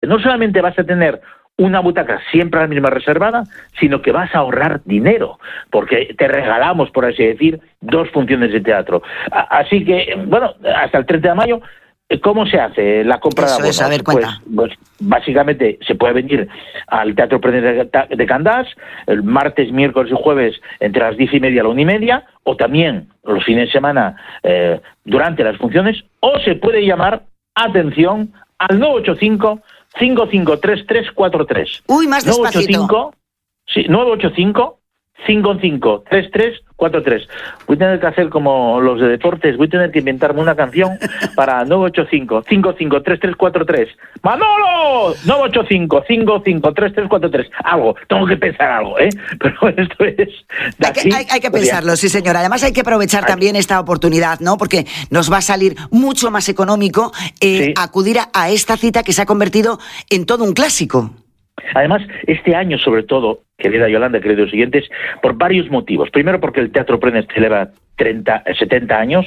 No solamente vas a tener una butaca siempre la misma reservada, sino que vas a ahorrar dinero, porque te regalamos, por así decir, 2 funciones de teatro. Así que, bueno, hasta el 30 de mayo, ¿cómo se hace la compra de abonos? A ver, cuenta. Pues básicamente se puede venir al Teatro Prendes de Candás el martes, miércoles y jueves entre las 10:30 y la 1:30, o también los fines de semana durante las funciones, o se puede llamar, atención, al 985-553343. Uy, más despacito. 985-553343. Voy a tener que hacer como los de deportes, voy a tener que inventarme una canción para 985-553343. ¡Manolo! 985-553343. Algo, tengo que pensar algo, ¿eh? Pero esto es... Hay que pensarlo, sí, señor. Además hay que aprovechar también esta oportunidad, ¿no? Porque nos va a salir mucho más económico acudir a esta cita que se ha convertido en todo un clásico. Además, este año, sobre todo, querida Yolanda, queridos siguientes, por varios motivos. Primero, porque el Teatro Prendes celebra 70 años,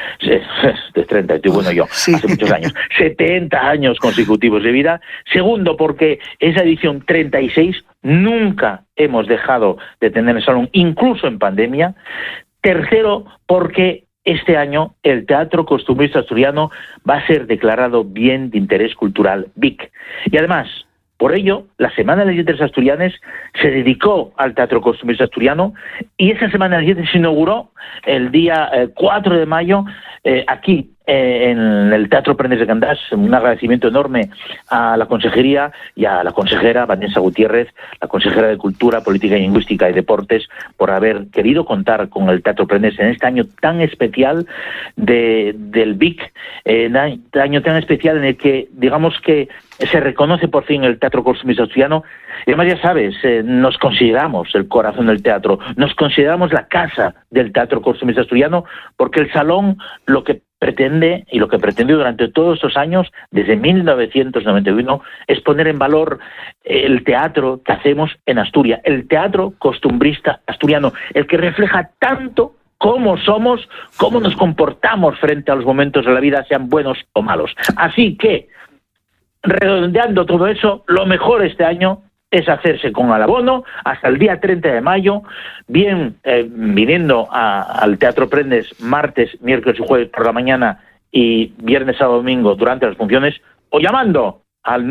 de 30, estoy bueno yo, hace muchos años, 70 años consecutivos de vida. Segundo, porque esa edición 36 nunca hemos dejado de tener el salón, incluso en pandemia. Tercero, porque este año el Teatro Costumbrista Asturiano va a ser declarado Bien de Interés Cultural BIC. Y además, por ello, la Semana de las Letras Asturianas se dedicó al Teatro Costumbrista Asturiano, y esa Semana de las Letras se inauguró el día 4 de mayo aquí en el Teatro Prendes de Candás. Un agradecimiento enorme a la consejería y a la consejera Vanessa Gutiérrez, la consejera de Cultura, Política Lingüística y Deportes, por haber querido contar con el Teatro Prendes en este año tan especial del BIC, año tan especial en el que, digamos que se reconoce por fin el Teatro Costumbrista Asturiano. Y además, ya sabes, nos consideramos el corazón del teatro, nos consideramos la casa del Teatro Costumbrista Asturiano, porque el salón lo que pretende, y lo que pretendió durante todos estos años, desde 1991, es poner en valor el teatro que hacemos en Asturias, el Teatro Costumbrista Asturiano, el que refleja tanto cómo somos, cómo nos comportamos frente a los momentos de la vida, sean buenos o malos. Así que, redondeando todo eso, lo mejor este año es hacerse con el abono hasta el día 30 de mayo, bien viniendo al Teatro Prendes martes, miércoles y jueves por la mañana y viernes, sábado, domingo durante las funciones, o llamando al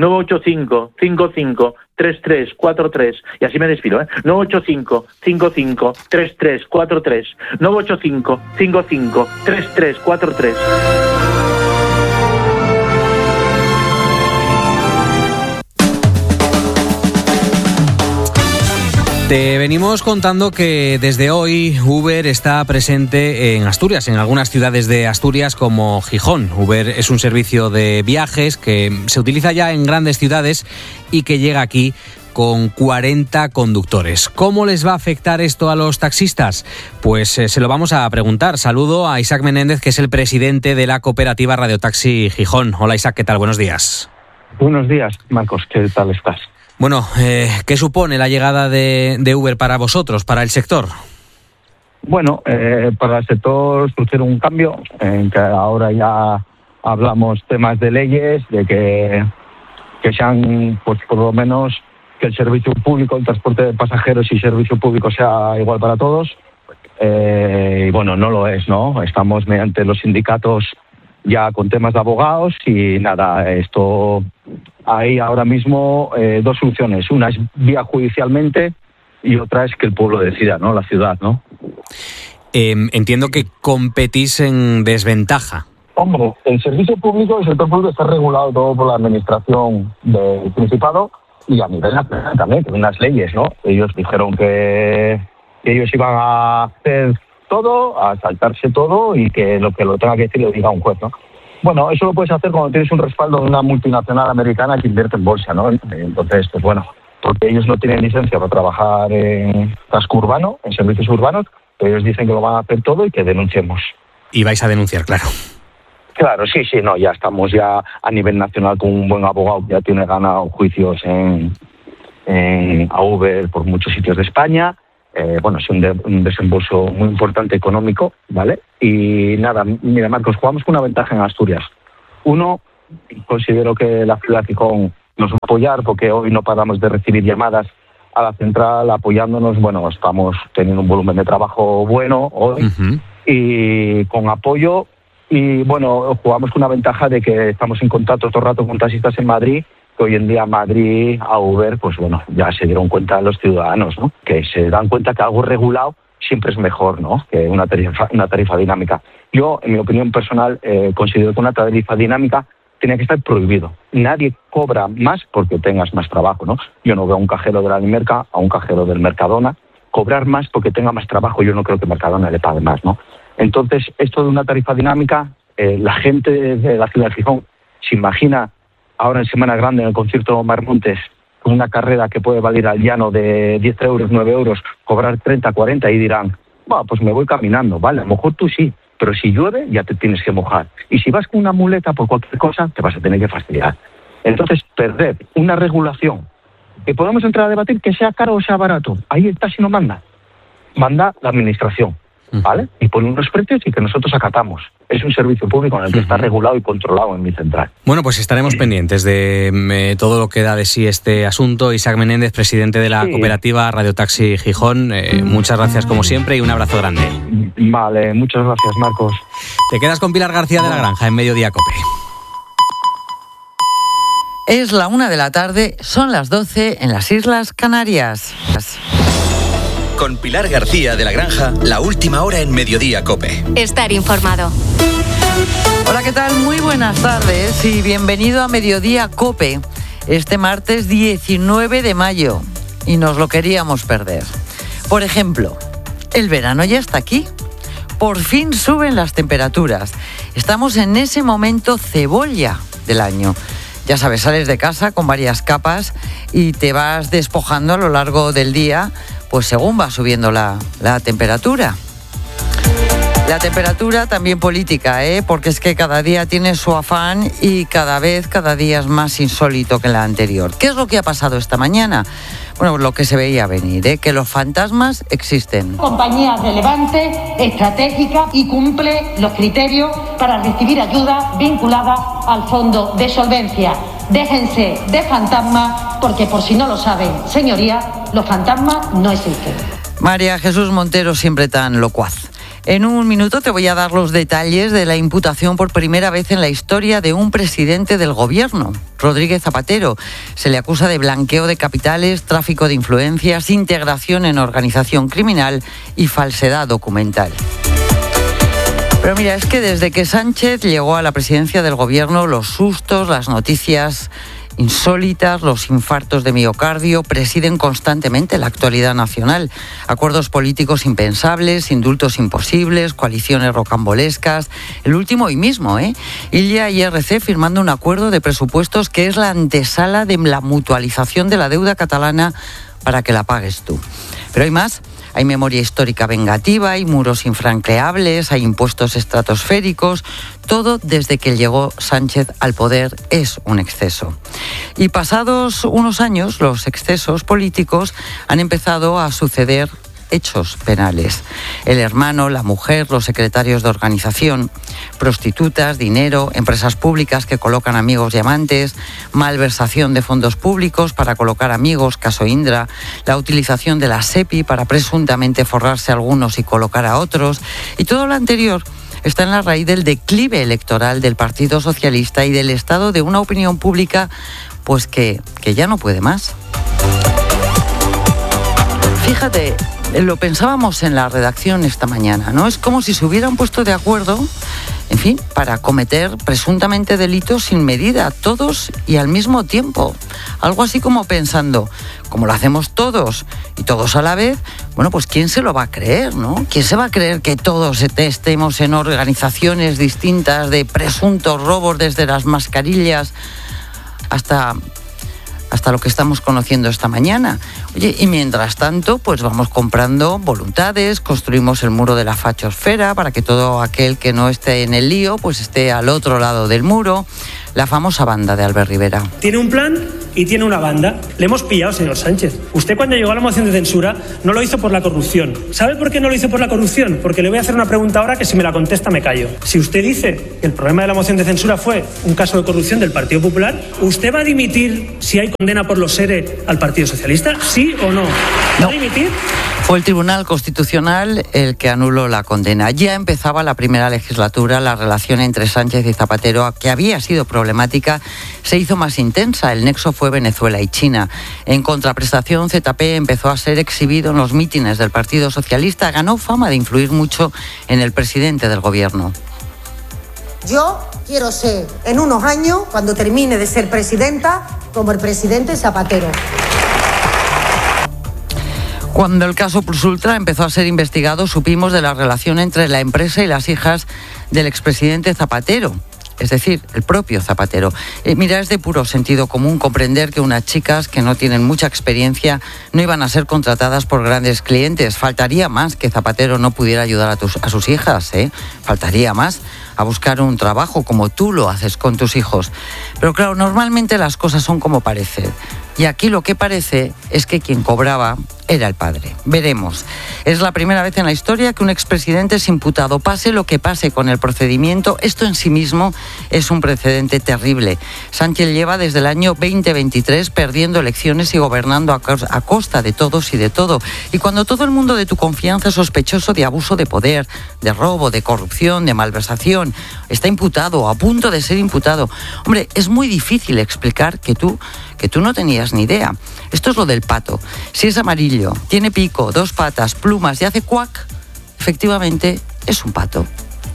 985-553343, y así me despido, 985-553343, 985-553343. Te venimos contando que desde hoy Uber está presente en Asturias, en algunas ciudades de Asturias como Gijón. Uber es un servicio de viajes que se utiliza ya en grandes ciudades y que llega aquí con 40 conductores. ¿Cómo les va a afectar esto a los taxistas? Pues se lo vamos a preguntar. Saludo a Isaac Menéndez, que es el presidente de la cooperativa Radiotaxi Gijón. Hola Isaac, ¿qué tal? Buenos días. Buenos días, Marcos, ¿qué tal estás? Bueno, ¿qué supone la llegada de Uber para vosotros, para el sector? Bueno, para el sector surgió un cambio, en que ahora ya hablamos temas de leyes, de que sean, pues por lo menos, que el servicio público, el transporte de pasajeros y servicio público sea igual para todos. Y bueno, no lo es, ¿no? Estamos mediante los sindicatos ya con temas de abogados y nada, esto hay ahora mismo 2 soluciones. Una es vía judicialmente y otra es que el pueblo decida, ¿no? La ciudad, ¿no? Entiendo que competís en desventaja. Hombre, el servicio público, el sector público está regulado todo por la administración del Principado y a nivel nacional también, con unas leyes, ¿no? Ellos dijeron que ellos iban a hacer todo, a saltarse todo y que lo tenga que decir lo diga un juez, ¿no? Bueno, eso lo puedes hacer cuando tienes un respaldo de una multinacional americana que invierte en bolsa, ¿no? Entonces, pues bueno, porque ellos no tienen licencia para trabajar en casco urbano, en servicios urbanos, pero ellos dicen que lo van a hacer todo y que denunciemos. Y vais a denunciar, claro. Claro, sí, no, ya estamos ya a nivel nacional con un buen abogado que ya tiene ganado juicios a Uber por muchos sitios de España. Bueno, es un desembolso muy importante económico, ¿vale? Y nada, mira, Marcos, jugamos con una ventaja en Asturias. Uno, considero que la ciudad de Gijón nos va a apoyar, porque hoy no paramos de recibir llamadas a la central apoyándonos. Bueno, estamos teniendo un volumen de trabajo bueno hoy y con apoyo. Y bueno, jugamos con una ventaja de que estamos en contacto todo el rato con taxistas en Madrid, que hoy en día Madrid, a Uber, pues bueno, ya se dieron cuenta los ciudadanos, ¿no? Que se dan cuenta que algo regulado siempre es mejor, ¿no? Que una tarifa dinámica. Yo, en mi opinión personal, considero que una tarifa dinámica tenía que estar prohibido. Nadie cobra más porque tengas más trabajo, ¿no? Yo no veo a un cajero de la Limerca, a un cajero del Mercadona, cobrar más porque tenga más trabajo. Yo no creo que Mercadona le pague más, ¿no? Entonces, esto de una tarifa dinámica, la gente de la ciudad de Gijón se imagina ahora en Semana Grande, en el concierto Mar Montes, con una carrera que puede valer al llano de 10 euros, 9 euros, cobrar 30, 40 y dirán, bueno, pues me voy caminando, vale, a lo mejor tú sí, pero si llueve ya te tienes que mojar. Y si vas con una muleta por cualquier cosa, te vas a tener que fastidiar. Entonces, perder una regulación que podemos entrar a debatir que sea caro o sea barato, ahí el taxi no manda. Manda la administración, ¿vale? Y pone unos precios y que nosotros acatamos. Es un servicio público en el que está regulado y controlado en mi central. Bueno, pues estaremos pendientes de todo lo que da de sí este asunto. Isaac Menéndez, presidente de la cooperativa Radio Taxi Gijón, muchas gracias como siempre y un abrazo grande. Vale, muchas gracias, Marcos. Te quedas con Pilar García de la Granja en Mediodía COPE. Es la 1 de la tarde, son las 12 en las Islas Canarias. Con Pilar García de la Granja, la última hora en Mediodía COPE. Estar informado. Hola, ¿qué tal? Muy buenas tardes y bienvenido a Mediodía COPE. Este martes 19 de mayo y nos lo queríamos perder. Por ejemplo, el verano ya está aquí. Por fin suben las temperaturas. Estamos en ese momento cebolla del año. Ya sabes, sales de casa con varias capas y te vas despojando a lo largo del día, pues según va subiendo la temperatura. La temperatura también política, porque es que cada día tiene su afán y cada día es más insólito que la anterior. ¿Qué es lo que ha pasado esta mañana? Bueno, lo que se veía venir, que los fantasmas existen. Compañía relevante, estratégica y cumple los criterios para recibir ayuda vinculada al fondo de solvencia. Déjense de fantasmas, porque por si no lo saben, señorías, los fantasmas no existen. María Jesús Montero, siempre tan locuaz. En un minuto te voy a dar los detalles de la imputación por primera vez en la historia de un presidente del gobierno, Rodríguez Zapatero. Se le acusa de blanqueo de capitales, tráfico de influencias, integración en organización criminal y falsedad documental. Pero mira, es que desde que Sánchez llegó a la presidencia del gobierno, los sustos, las noticias insólitas, los infartos de miocardio presiden constantemente la actualidad nacional. Acuerdos políticos impensables, indultos imposibles, coaliciones rocambolescas. El último hoy mismo, Illa y RC firmando un acuerdo de presupuestos que es la antesala de la mutualización de la deuda catalana para que la pagues tú. Pero hay más. Hay memoria histórica vengativa, hay muros infranqueables, hay impuestos estratosféricos. Todo desde que llegó Sánchez al poder es un exceso. Y pasados unos años, los excesos políticos han empezado a suceder hechos penales. El hermano, la mujer, los secretarios de organización, prostitutas, dinero, empresas públicas que colocan amigos y amantes, malversación de fondos públicos para colocar amigos, caso Indra, la utilización de la SEPI para presuntamente forrarse a algunos y colocar a otros, y todo lo anterior está en la raíz del declive electoral del Partido Socialista y del estado de una opinión pública pues que ya no puede más. Fíjate, lo pensábamos en la redacción esta mañana, ¿no? Es como si se hubieran puesto de acuerdo, en fin, para cometer presuntamente delitos sin medida, todos y al mismo tiempo. Algo así como pensando, como lo hacemos todos y todos a la vez, bueno, pues ¿quién se lo va a creer, no? ¿Quién se va a creer que todos estemos en organizaciones distintas de presuntos robos desde las mascarillas hasta lo que estamos conociendo esta mañana? Oye, y mientras tanto, pues vamos comprando voluntades, construimos el muro de la fachosfera para que todo aquel que no esté en el lío, pues esté al otro lado del muro. La famosa banda de Albert Rivera. ¿Tiene un plan? y tiene una banda. Le hemos pillado, señor Sánchez. Usted cuando llegó a la moción de censura no lo hizo por la corrupción. ¿Sabe por qué no lo hizo por la corrupción? Porque le voy a hacer una pregunta ahora que si me la contesta me callo. Si usted dice que el problema de la moción de censura fue un caso de corrupción del Partido Popular, ¿usted va a dimitir si hay condena por los SERE al Partido Socialista? ¿Sí o no? ¿Va a dimitir? Fue el Tribunal Constitucional el que anuló la condena. Ya empezaba la primera legislatura, la relación entre Sánchez y Zapatero, que había sido problemática, se hizo más intensa. El nexo fue Venezuela y China. En contraprestación, ZP empezó a ser exhibido en los mítines del Partido Socialista. Ganó fama de influir mucho en el presidente del gobierno. Yo quiero ser, en unos años, cuando termine de ser presidenta, como el presidente Zapatero. Cuando el caso Plus Ultra empezó a ser investigado, supimos de la relación entre la empresa y las hijas del expresidente Zapatero. Es decir, el propio Zapatero. Mira, es de puro sentido común comprender que unas chicas que no tienen mucha experiencia no iban a ser contratadas por grandes clientes. Faltaría más que Zapatero no pudiera ayudar a sus hijas, ¿eh? Faltaría más a buscar un trabajo como tú lo haces con tus hijos. Pero claro, normalmente las cosas son como parecen. Y aquí lo que parece es que quien cobraba era el padre. Veremos. Es la primera vez en la historia que un expresidente es imputado. Pase lo que pase con el procedimiento, esto en sí mismo es un precedente terrible. Sánchez lleva desde el año 2023 perdiendo elecciones y gobernando a costa de todos y de todo. Y cuando todo el mundo de tu confianza es sospechoso de abuso de poder, de robo, de corrupción, de malversación, está imputado, a punto de ser imputado. Hombre, es muy difícil explicar que tú no tenías ni idea. Esto es lo del pato. Si es amarillo, tiene pico, 2 patas, plumas y hace cuac, efectivamente es un pato.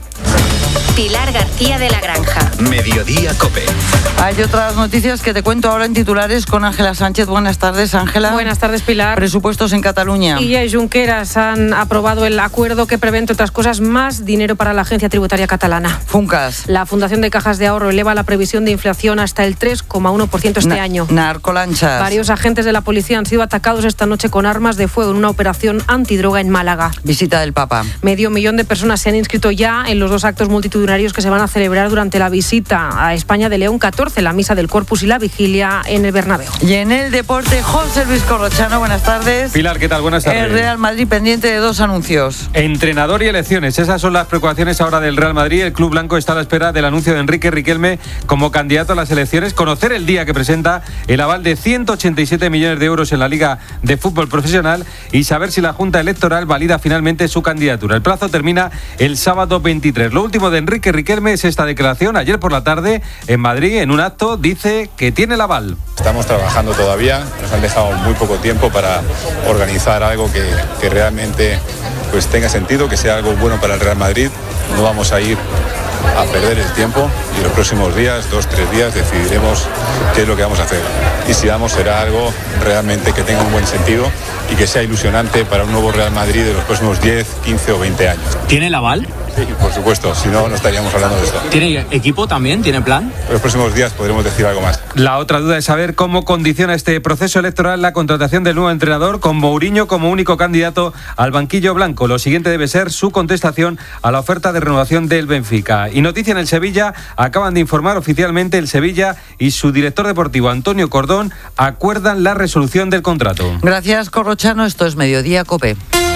Pilar García de la Granja. Mediodía COPE. Hay otras noticias que te cuento ahora en titulares con Ángela Sánchez. Buenas tardes, Ángela. Buenas tardes, Pilar. Presupuestos en Cataluña. Illa y Junqueras han aprobado el acuerdo que prevé, entre otras cosas, más dinero para la Agencia Tributaria Catalana. Funcas. La Fundación de Cajas de Ahorro eleva la previsión de inflación hasta el 3,1% este año. Narcolanchas. Varios agentes de la policía han sido atacados esta noche con armas de fuego en una operación antidroga en Málaga. Visita del Papa. 500.000 de personas se han inscrito ya en los 2 actos multitudinarios que se van a celebrar durante la visita a España de León XIV, la misa del Corpus y la vigilia en el Bernabéu. Y en el deporte, José Luis Corrochano, buenas tardes. Pilar, ¿qué tal? Buenas tardes. El Real Madrid pendiente de 2 anuncios. Entrenador y elecciones, esas son las preocupaciones ahora del Real Madrid. El club blanco está a la espera del anuncio de Enrique Riquelme como candidato a las elecciones, conocer el día que presenta el aval de 187 millones de euros en la Liga de Fútbol Profesional y saber si la Junta Electoral valida finalmente su candidatura. El plazo termina el sábado 23. Lo último de Enrique Riquelme es esta declaración. Ayer por la tarde en Madrid, en un acto, dice que tiene el aval. Estamos trabajando todavía, nos han dejado muy poco tiempo para organizar algo que realmente pues tenga sentido, que sea algo bueno para el Real Madrid. No vamos a ir a perder el tiempo y los próximos días, 2-3 días, decidiremos qué es lo que vamos a hacer. Y si vamos, será algo realmente que tenga un buen sentido y que sea ilusionante para un nuevo Real Madrid de los próximos 10, 15 o 20 años. ¿Tiene el aval? Sí, por supuesto, si no, no estaríamos hablando de esto. ¿Tiene equipo también? ¿Tiene plan? En los próximos días podremos decir algo más. La otra duda es saber cómo condiciona este proceso electoral la contratación del nuevo entrenador con Mourinho como único candidato al banquillo blanco. Lo siguiente debe ser su contestación a la oferta de renovación del Benfica. Y noticia en el Sevilla, acaban de informar oficialmente el Sevilla y su director deportivo Antonio Cordón acuerdan la resolución del contrato. Gracias, Corrochano. Esto es Mediodía COPE.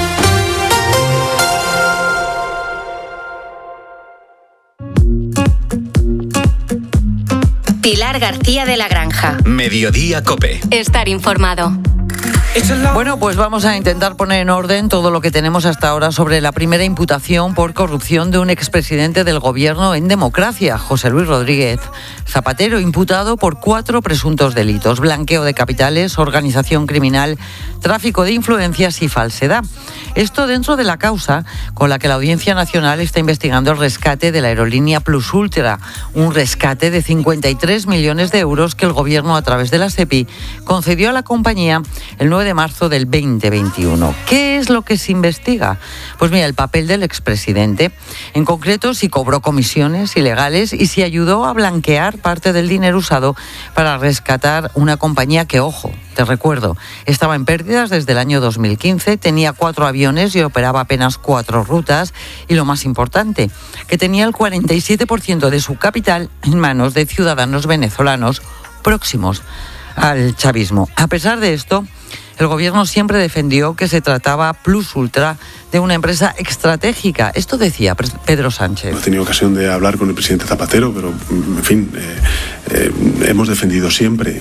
Pilar García de la Granja. Mediodía COPE. Estar informado. Bueno, pues vamos a intentar poner en orden todo lo que tenemos hasta ahora sobre la primera imputación por corrupción de un expresidente del gobierno en democracia, José Luis Rodríguez Zapatero, imputado por 4 presuntos delitos: blanqueo de capitales, organización criminal, tráfico de influencias y falsedad. Esto dentro de la causa con la que la Audiencia Nacional está investigando el rescate de la aerolínea Plus Ultra, un rescate de 53 millones de euros que el gobierno, a través de la SEPI, concedió a la compañía el 9 de marzo del 2021. ¿Qué es lo que se investiga? Pues mira, el papel del expresidente, en concreto si cobró comisiones ilegales y si ayudó a blanquear parte del dinero usado para rescatar una compañía que, ojo, te recuerdo, estaba en pérdidas desde el año 2015, tenía 4 aviones y operaba apenas 4 rutas, y lo más importante, que tenía el 47% de su capital en manos de ciudadanos venezolanos próximos al chavismo. A pesar de esto, el gobierno siempre defendió que se trataba Plus Ultra de una empresa estratégica. Esto decía Pedro Sánchez. No he tenido ocasión de hablar con el presidente Zapatero, pero, en fin, hemos defendido siempre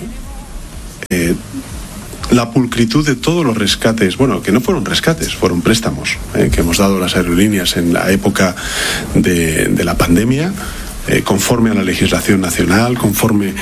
la pulcritud de todos los rescates, bueno, que no fueron rescates, fueron préstamos que hemos dado las aerolíneas en la época de la pandemia, conforme a la legislación nacional, conforme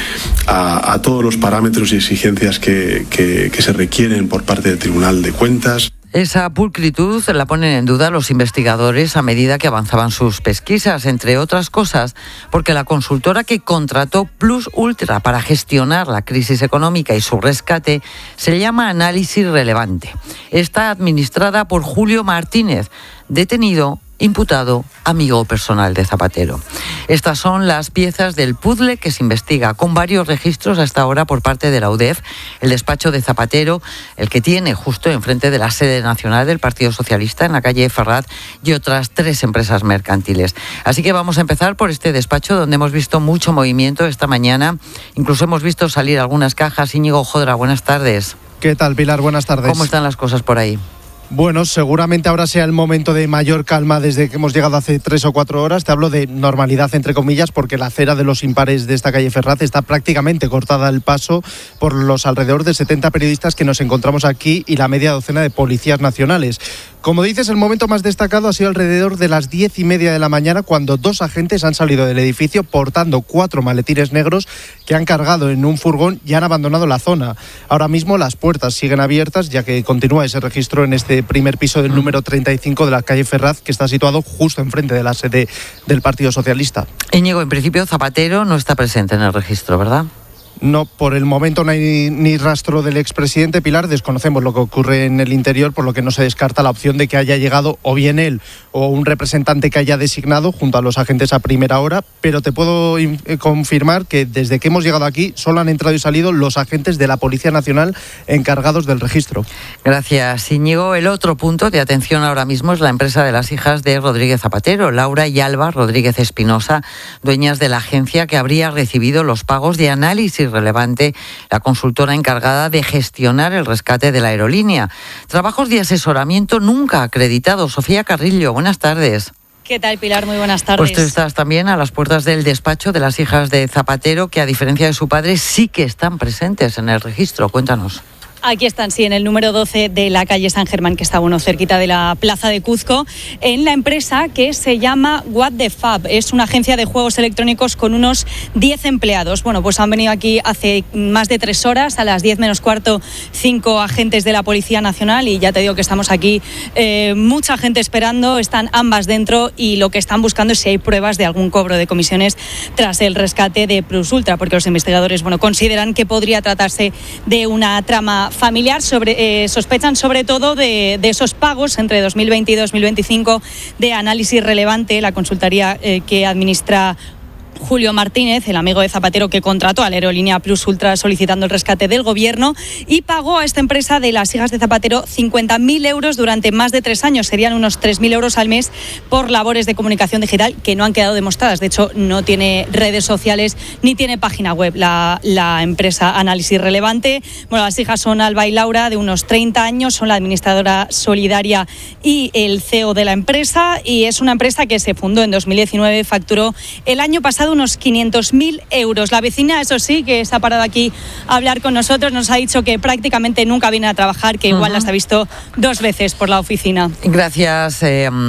a todos los parámetros y exigencias que se requieren por parte del Tribunal de Cuentas. Esa pulcritud la ponen en duda los investigadores a medida que avanzaban sus pesquisas, entre otras cosas, porque la consultora que contrató Plus Ultra para gestionar la crisis económica y su rescate se llama Análisis Relevante. Está administrada por Julio Martínez, detenido, imputado, amigo personal de Zapatero. Estas son las piezas del puzzle que se investiga, con varios registros hasta ahora por parte de la UDEF, el despacho de Zapatero, el que tiene justo enfrente de la sede nacional del Partido Socialista en la calle Ferrat, y otras 3 empresas mercantiles. Así que vamos a empezar por este despacho donde hemos visto mucho movimiento esta mañana. Incluso hemos visto salir algunas cajas. Íñigo Jodra, buenas tardes. ¿Qué tal, Pilar? Buenas tardes. ¿Cómo están las cosas por ahí? Bueno, seguramente ahora sea el momento de mayor calma desde que hemos llegado hace 3 o 4 horas. Te hablo de normalidad, entre comillas, porque la acera de los impares de esta calle Ferraz está prácticamente cortada el paso por los alrededor de 70 periodistas que nos encontramos aquí y la media docena de policías nacionales. Como dices, el momento más destacado ha sido alrededor de las 10:30 de la mañana, cuando 2 agentes han salido del edificio portando 4 maletines negros que han cargado en un furgón y han abandonado la zona. Ahora mismo las puertas siguen abiertas, ya que continúa ese registro en este primer piso del número 35 de la calle Ferraz, que está situado justo enfrente de la sede del Partido Socialista. Íñigo, en principio Zapatero no está presente en el registro, ¿verdad? No, por el momento no hay ni rastro del expresidente. Pilar, desconocemos lo que ocurre en el interior, por lo que no se descarta la opción de que haya llegado o bien él o un representante que haya designado junto a los agentes a primera hora, pero te puedo confirmar que desde que hemos llegado aquí solo han entrado y salido los agentes de la Policía Nacional encargados del registro. Gracias, Íñigo. El otro punto de atención ahora mismo es la empresa de las hijas de Rodríguez Zapatero, Laura y Alba Rodríguez Espinosa, dueñas de la agencia que habría recibido los pagos de Análisis Relevante, la consultora encargada de gestionar el rescate de la aerolínea. Trabajos de asesoramiento nunca acreditados. Sofía Carrillo, buenas tardes. ¿Qué tal, Pilar? Muy buenas tardes. Pues tú estás también a las puertas del despacho de las hijas de Zapatero, que a diferencia de su padre sí que están presentes en el registro. Cuéntanos. Aquí están, sí, en el número 12 de la calle San Germán, que está cerquita de la plaza de Cuzco, en la empresa que se llama What the Fab. Es una agencia de juegos electrónicos con unos 10 empleados. Bueno, pues han venido aquí hace más de 3 horas, a las 10 menos cuarto, 5 agentes de la Policía Nacional, y ya te digo que estamos aquí, mucha gente esperando, están ambas dentro, y lo que están buscando es si hay pruebas de algún cobro de comisiones tras el rescate de Plus Ultra, porque los investigadores, consideran que podría tratarse de una trama familiar. Sospechan sobre todo de esos pagos entre 2020 y 2025 de Análisis Relevante, la consultoría que administra Julio Martínez, el amigo de Zapatero, que contrató a la aerolínea Plus Ultra solicitando el rescate del gobierno, y pagó a esta empresa de las hijas de Zapatero 50.000 euros durante más de 3 años. Serían unos 3.000 euros al mes por labores de comunicación digital que no han quedado demostradas. De hecho, no tiene redes sociales ni tiene página web la empresa Análisis Relevante. Bueno, las hijas son Alba y Laura, de unos 30 años, son la administradora solidaria y el CEO de la empresa, y es una empresa que se fundó en 2019, facturó el año pasado unos 500.000 euros. La vecina, eso sí, que se ha parado aquí a hablar con nosotros, nos ha dicho que prácticamente nunca viene a trabajar, que igual las ha visto 2 veces por la oficina. Gracias,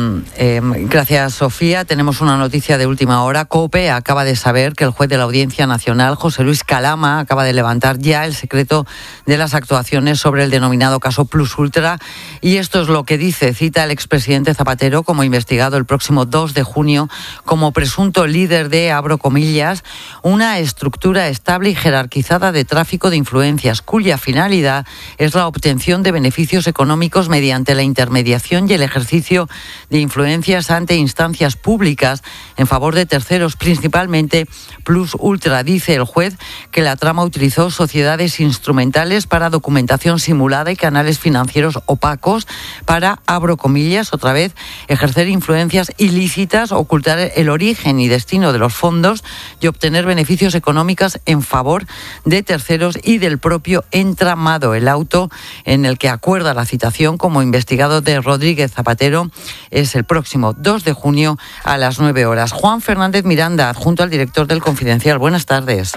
gracias, Sofía. Tenemos una noticia de última hora. COPE acaba de saber que el juez de la Audiencia Nacional, José Luis Calama, acaba de levantar ya el secreto de las actuaciones sobre el denominado caso Plus Ultra, y esto es lo que dice. Cita al expresidente Zapatero como investigado el próximo 2 de junio como presunto líder de, abro comillas, una estructura estable y jerarquizada de tráfico de influencias, cuya finalidad es la obtención de beneficios económicos mediante la intermediación y el ejercicio de influencias ante instancias públicas en favor de terceros, principalmente Plus Ultra. Dice el juez que la trama utilizó sociedades instrumentales para documentación simulada y canales financieros opacos para, abro comillas, otra vez, ejercer influencias ilícitas, ocultar el origen y destino de los fondos fondos y obtener beneficios económicos en favor de terceros y del propio entramado. El auto en el que acuerda la citación como investigado de Rodríguez Zapatero es el próximo 2 de junio a las 9 horas. Juan Fernández Miranda, adjunto al director del Confidencial. Buenas tardes.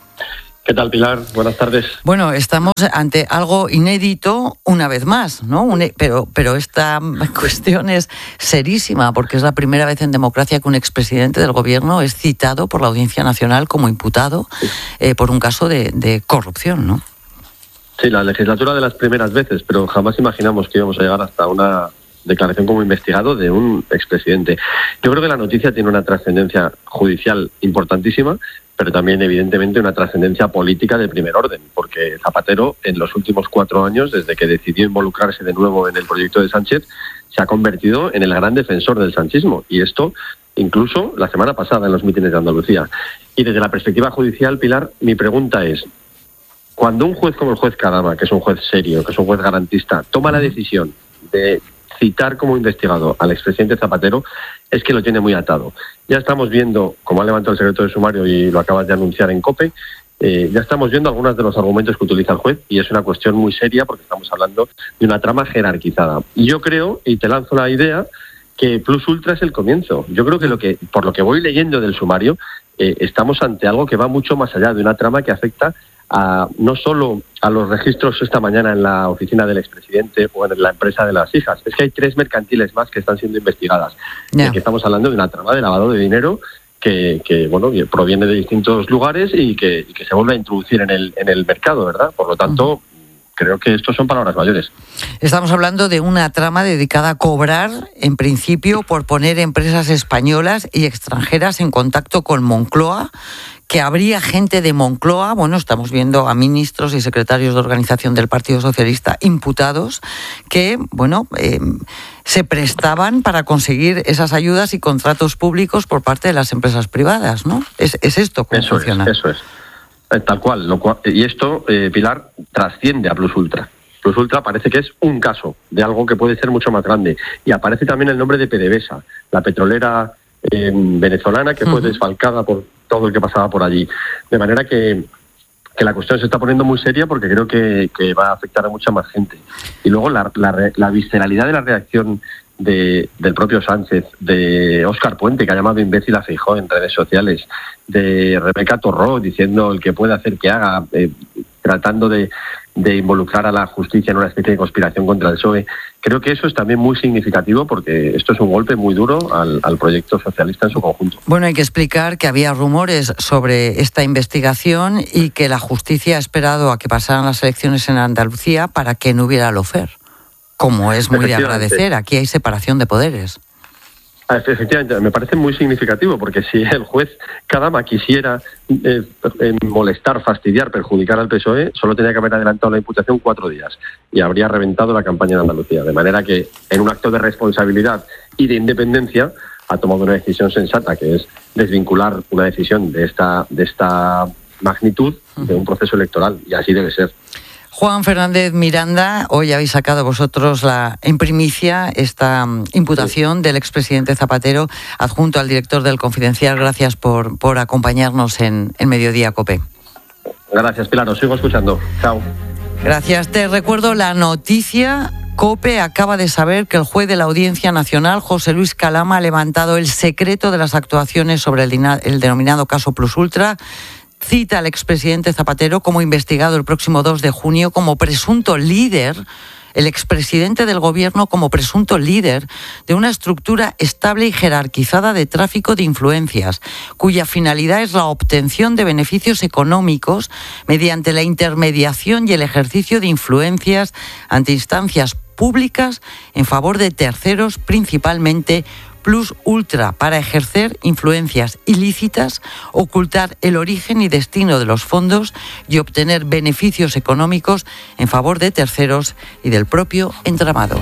¿Qué tal, Pilar? Buenas tardes. Bueno, estamos ante algo inédito una vez más, ¿no? Pero esta cuestión es serísima porque es la primera vez en democracia que un expresidente del gobierno es citado por la Audiencia Nacional como imputado por un caso de corrupción, ¿no? Sí, la legislatura de las primeras veces, pero jamás imaginamos que íbamos a llegar hasta una declaración como investigado de un expresidente. Yo creo que la noticia tiene una trascendencia judicial importantísima, pero también evidentemente una trascendencia política de primer orden, porque Zapatero en los últimos 4 años, desde que decidió involucrarse de nuevo en el proyecto de Sánchez, se ha convertido en el gran defensor del sanchismo, y esto incluso la semana pasada en los mítines de Andalucía. Y desde la perspectiva judicial, Pilar, mi pregunta es, cuando un juez como el juez Kadama, que es un juez serio, que es un juez garantista, toma la decisión de citar como investigado al expresidente Zapatero, es que lo tiene muy atado. Ya estamos viendo, como ha levantado el secretario de sumario y lo acabas de anunciar en COPE, ya estamos viendo algunos de los argumentos que utiliza el juez y es una cuestión muy seria porque estamos hablando de una trama jerarquizada. Y yo creo, y te lanzo la idea, que Plus Ultra es el comienzo. Yo creo que, por lo que voy leyendo del sumario, estamos ante algo que va mucho más allá de una trama que afecta no solo a los registros esta mañana en la oficina del expresidente o en la empresa de las hijas, es que hay 3 mercantiles más que están siendo investigadas. Que estamos hablando de una trama de lavado de dinero que proviene de distintos lugares y que se vuelve a introducir en el mercado, ¿verdad? Por lo tanto, creo que estos son palabras mayores. Estamos hablando de una trama dedicada a cobrar, en principio, por poner empresas españolas y extranjeras en contacto con Moncloa, que habría gente de Moncloa, estamos viendo a ministros y secretarios de organización del Partido Socialista imputados, que, se prestaban para conseguir esas ayudas y contratos públicos por parte de las empresas privadas, ¿no? ¿Es esto cómo funciona? Eso es. Tal cual. Y esto, Pilar, trasciende a Plus Ultra. Plus Ultra parece que es un caso de algo que puede ser mucho más grande. Y aparece también el nombre de PDVSA, la petrolera venezolana que fue desfalcada por todo el que pasaba por allí. De manera que la cuestión se está poniendo muy seria porque creo que va a afectar a mucha más gente. Y luego la visceralidad de la reacción del propio Sánchez, de Óscar Puente, que ha llamado imbécil a Feijóo en redes sociales, de Rebeca Torró diciendo el que puede hacer que haga, tratando de involucrar a la justicia en una especie de conspiración contra el PSOE. Creo que eso es también muy significativo porque esto es un golpe muy duro al proyecto socialista en su conjunto. Bueno, hay que explicar que había rumores sobre esta investigación y que la justicia ha esperado a que pasaran las elecciones en Andalucía para que no hubiera lofер. Como es muy de agradecer, aquí hay separación de poderes. Efectivamente, me parece muy significativo, porque si el juez Kadama quisiera molestar, fastidiar, perjudicar al PSOE, solo tenía que haber adelantado la imputación 4 días y habría reventado la campaña en Andalucía. De manera que, en un acto de responsabilidad y de independencia, ha tomado una decisión sensata, que es desvincular una decisión de esta magnitud de un proceso electoral, y así debe ser. Juan Fernández Miranda, hoy habéis sacado vosotros en primicia esta imputación del expresidente Zapatero, adjunto al director del Confidencial. Gracias por acompañarnos en Mediodía COPE. Gracias, Pilar, os sigo escuchando. Chao. Gracias. Te recuerdo la noticia. COPE acaba de saber que el juez de la Audiencia Nacional, José Luis Calama, ha levantado el secreto de las actuaciones sobre el denominado caso Plus Ultra. Cita al expresidente Zapatero como investigado el próximo 2 de junio como presunto líder, el expresidente del gobierno como presunto líder de una estructura estable y jerarquizada de tráfico de influencias, cuya finalidad es la obtención de beneficios económicos mediante la intermediación y el ejercicio de influencias ante instancias públicas en favor de terceros, principalmente Plus Ultra, para ejercer influencias ilícitas, ocultar el origen y destino de los fondos y obtener beneficios económicos en favor de terceros y del propio entramado.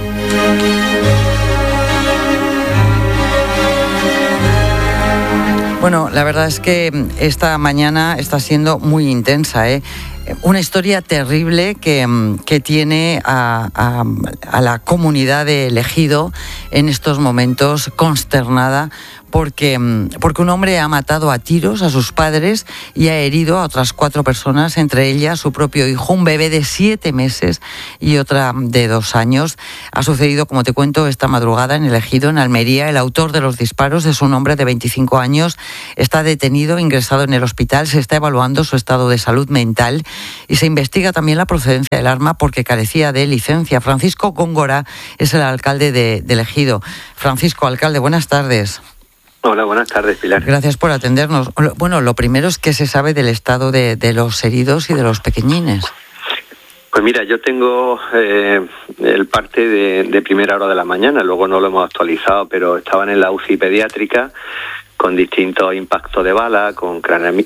Bueno, la verdad es que esta mañana está siendo muy intensa, Una historia terrible que tiene a la comunidad de Ejido en estos momentos consternada porque un hombre ha matado a tiros a sus padres y ha herido a otras 4 personas, entre ellas su propio hijo, un bebé de 7 meses y otra de 2 años. Ha sucedido, como te cuento, esta madrugada en el Ejido, en Almería. El autor de los disparos es un hombre de 25 años. Está detenido, ingresado en el hospital. Se está evaluando su estado de salud mental y se investiga también la procedencia del arma porque carecía de licencia. Francisco Góngora es el alcalde del Ejido. Francisco, alcalde, buenas tardes. Hola, buenas tardes, Pilar. Gracias por atendernos. Bueno, lo primero es que se sabe del estado de los heridos y de los pequeñines. Pues mira, yo tengo el parte de primera hora de la mañana, luego no lo hemos actualizado, pero estaban en la UCI pediátrica con distintos impactos de bala, con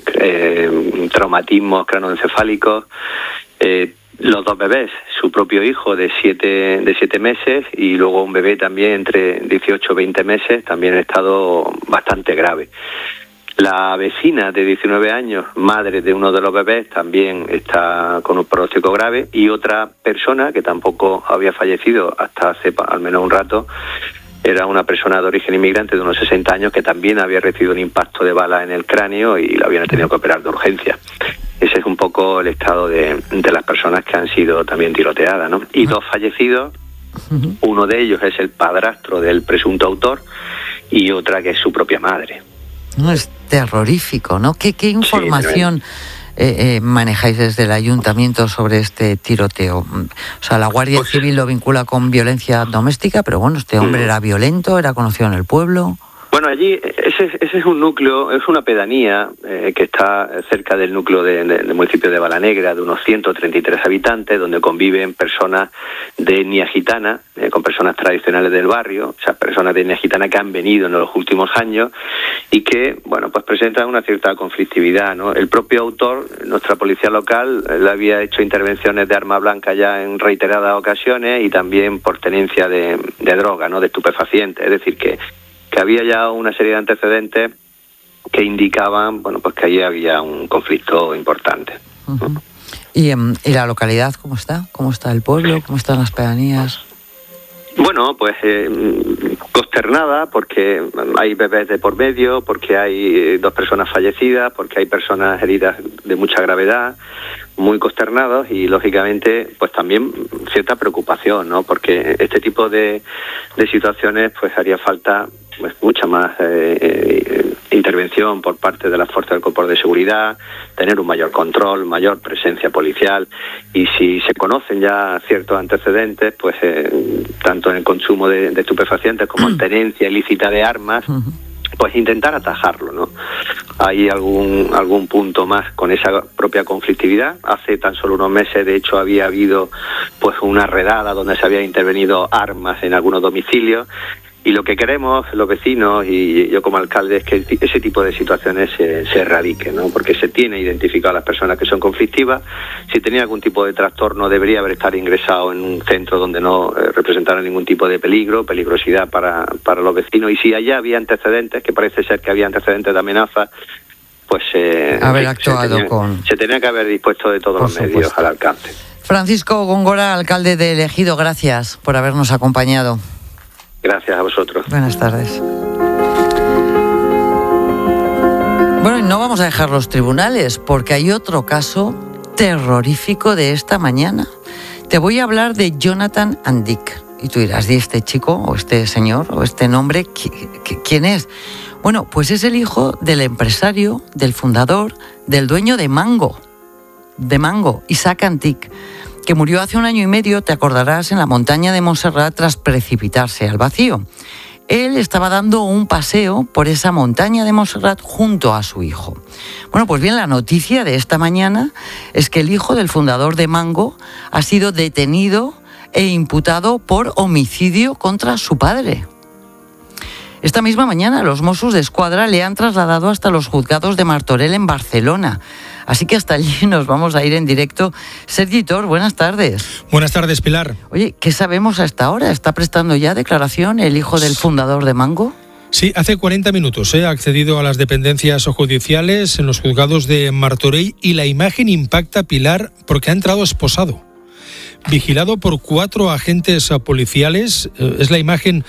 traumatismos cranoencefálicos. Los 2 bebés, su propio hijo de 7 meses y luego un bebé también entre 18 y 20 meses, también en estado bastante grave. La vecina de 19 años, madre de uno de los bebés, también está con un pronóstico grave, y otra persona que tampoco había fallecido hasta hace al menos un rato, era una persona de origen inmigrante de unos 60 años que también había recibido un impacto de bala en el cráneo y la habían tenido que operar de urgencia. Ese es un poco el estado de las personas que han sido también tiroteadas, ¿no? Y 2 fallecidos, uno de ellos es el padrastro del presunto autor y otra que es su propia madre. No, es terrorífico, ¿no? ¿Qué información manejáis desde el ayuntamiento sobre este tiroteo? O sea, la Guardia Civil lo vincula con violencia doméstica, pero bueno, este hombre era violento, era conocido en el pueblo. Bueno, allí ese es un núcleo, es una pedanía que está cerca del núcleo del municipio de Balanegra, de unos 133 habitantes, donde conviven personas de etnia gitana, con personas tradicionales del barrio, o sea, personas de etnia gitana que han venido en los últimos años y que, bueno, pues presentan una cierta conflictividad, ¿no? El propio autor, nuestra policía local, le había hecho intervenciones de arma blanca ya en reiteradas ocasiones y también por tenencia de droga, ¿no? De estupefacientes, es decir, que había ya una serie de antecedentes que indicaban, bueno, pues que allí había un conflicto importante. Uh-huh. ¿Y la localidad cómo está? ¿Cómo está el pueblo? ¿Cómo están las pedanías? Bueno, pues consternada porque hay bebés de por medio, porque hay 2 personas fallecidas, porque hay personas heridas de mucha gravedad, muy consternados y lógicamente pues también cierta preocupación, ¿no? Porque este tipo de situaciones pues haría falta pues mucha más intervención por parte de las fuerzas del cuerpo de seguridad, tener un mayor control, mayor presencia policial, y si se conocen ya ciertos antecedentes, pues tanto en el consumo de estupefacientes como en tenencia ilícita de armas, pues intentar atajarlo, ¿no? Hay algún punto más con esa propia conflictividad. Hace tan solo unos meses, de hecho, había habido pues una redada donde se había intervenido armas en algunos domicilios. Y lo que queremos los vecinos y yo como alcalde es que ese tipo de situaciones se erradiquen, ¿no? Porque se tiene identificado a las personas que son conflictivas. Si tenía algún tipo de trastorno debería haber estado ingresado en un centro donde no representara ningún tipo de peligrosidad para los vecinos. Y si allá había antecedentes, que parece ser que había antecedentes de amenaza, pues se tenía que haber dispuesto de todos los medios al alcance. Francisco Góngora, alcalde de Ejido, gracias por habernos acompañado. Gracias a vosotros. Buenas tardes. Bueno, y no vamos a dejar los tribunales porque hay otro caso terrorífico de esta mañana. Te voy a hablar de Jonathan Andic. Y tú dirás, ¿y este chico o este señor o este nombre quién es? Bueno, pues es el hijo del empresario, del fundador, del dueño de Mango, Isaac Andic, que murió hace 1 año y medio, te acordarás, en la montaña de Montserrat tras precipitarse al vacío. Él estaba dando un paseo por esa montaña de Montserrat junto a su hijo. Bueno, pues bien, la noticia de esta mañana es que el hijo del fundador de Mango ha sido detenido e imputado por homicidio contra su padre. Esta misma mañana los Mossos d'Esquadra le han trasladado hasta los juzgados de Martorell en Barcelona. Así que hasta allí nos vamos a ir en directo. Sergi Tor, buenas tardes. Buenas tardes, Pilar. Oye, ¿qué sabemos hasta ahora? ¿Está prestando ya declaración el hijo del fundador de Mango? Sí, hace 40 minutos ha accedido a las dependencias judiciales en los juzgados de Martorell y la imagen impacta, Pilar, porque ha entrado esposado. vigilado por 4 agentes policiales. Es la imagen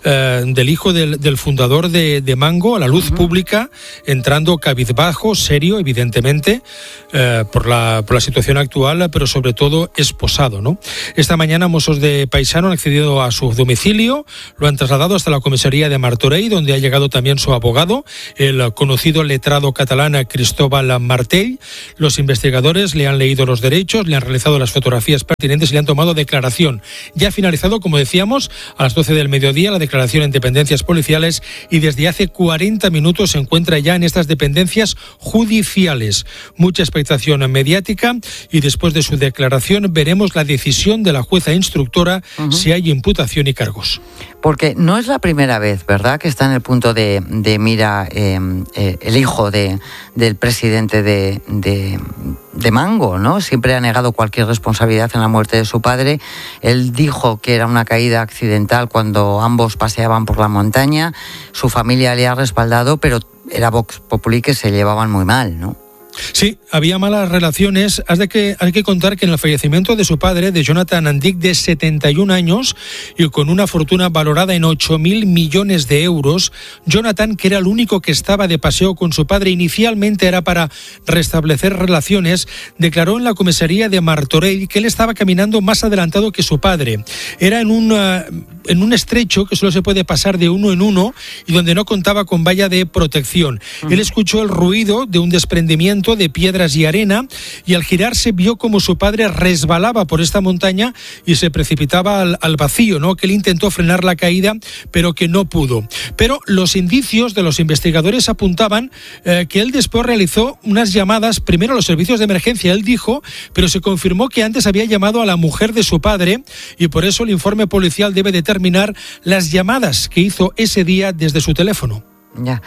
del hijo del fundador de Mango a la luz pública, entrando cabizbajo, serio, evidentemente, por la situación actual, pero sobre todo esposado, ¿no? Esta mañana Mossos de Paisano han accedido a su domicilio, lo han trasladado hasta la comisaría de Martorell, donde ha llegado también su abogado, el conocido letrado catalán Cristóbal Martell. Los investigadores le han leído los derechos, le han realizado las fotografías pertinentes y le han tomado declaración. Ya ha finalizado, como decíamos, a las 12 del mediodía la declaración en dependencias policiales y desde hace 40 minutos se encuentra ya en estas dependencias judiciales. Mucha expectación mediática y después de su declaración veremos la decisión de la jueza instructora si hay imputación y cargos. Porque no es la primera vez, ¿verdad?, que está en el punto de mira el hijo del presidente de Mango, ¿no? Siempre ha negado cualquier responsabilidad en la muerte de su padre. Él dijo que era una caída accidental cuando ambos paseaban por la montaña. Su familia le ha respaldado, pero era Vox Populi que se llevaban muy mal, ¿no? Sí, había malas relaciones. Hay que contar que en el fallecimiento de su padre, de Jonathan Andic, de 71 años y con una fortuna valorada en 8.000 millones de euros, Jonathan, que era el único que estaba de paseo con su padre, inicialmente era para restablecer relaciones, declaró en la comisaría de Martorell que él estaba caminando más adelantado que su padre. Era en un estrecho que solo se puede pasar de uno en uno y donde no contaba con valla de protección. Él escuchó el ruido de un desprendimiento de piedras y arena y al girarse vio como su padre resbalaba por esta montaña y se precipitaba al vacío, ¿no? Que él intentó frenar la caída pero que no pudo. Pero los indicios de los investigadores apuntaban que él después realizó unas llamadas primero a los servicios de emergencia, él dijo, pero se confirmó que antes había llamado a la mujer de su padre y por eso el informe policial debe determinar las llamadas que hizo ese día desde su teléfono. Ya.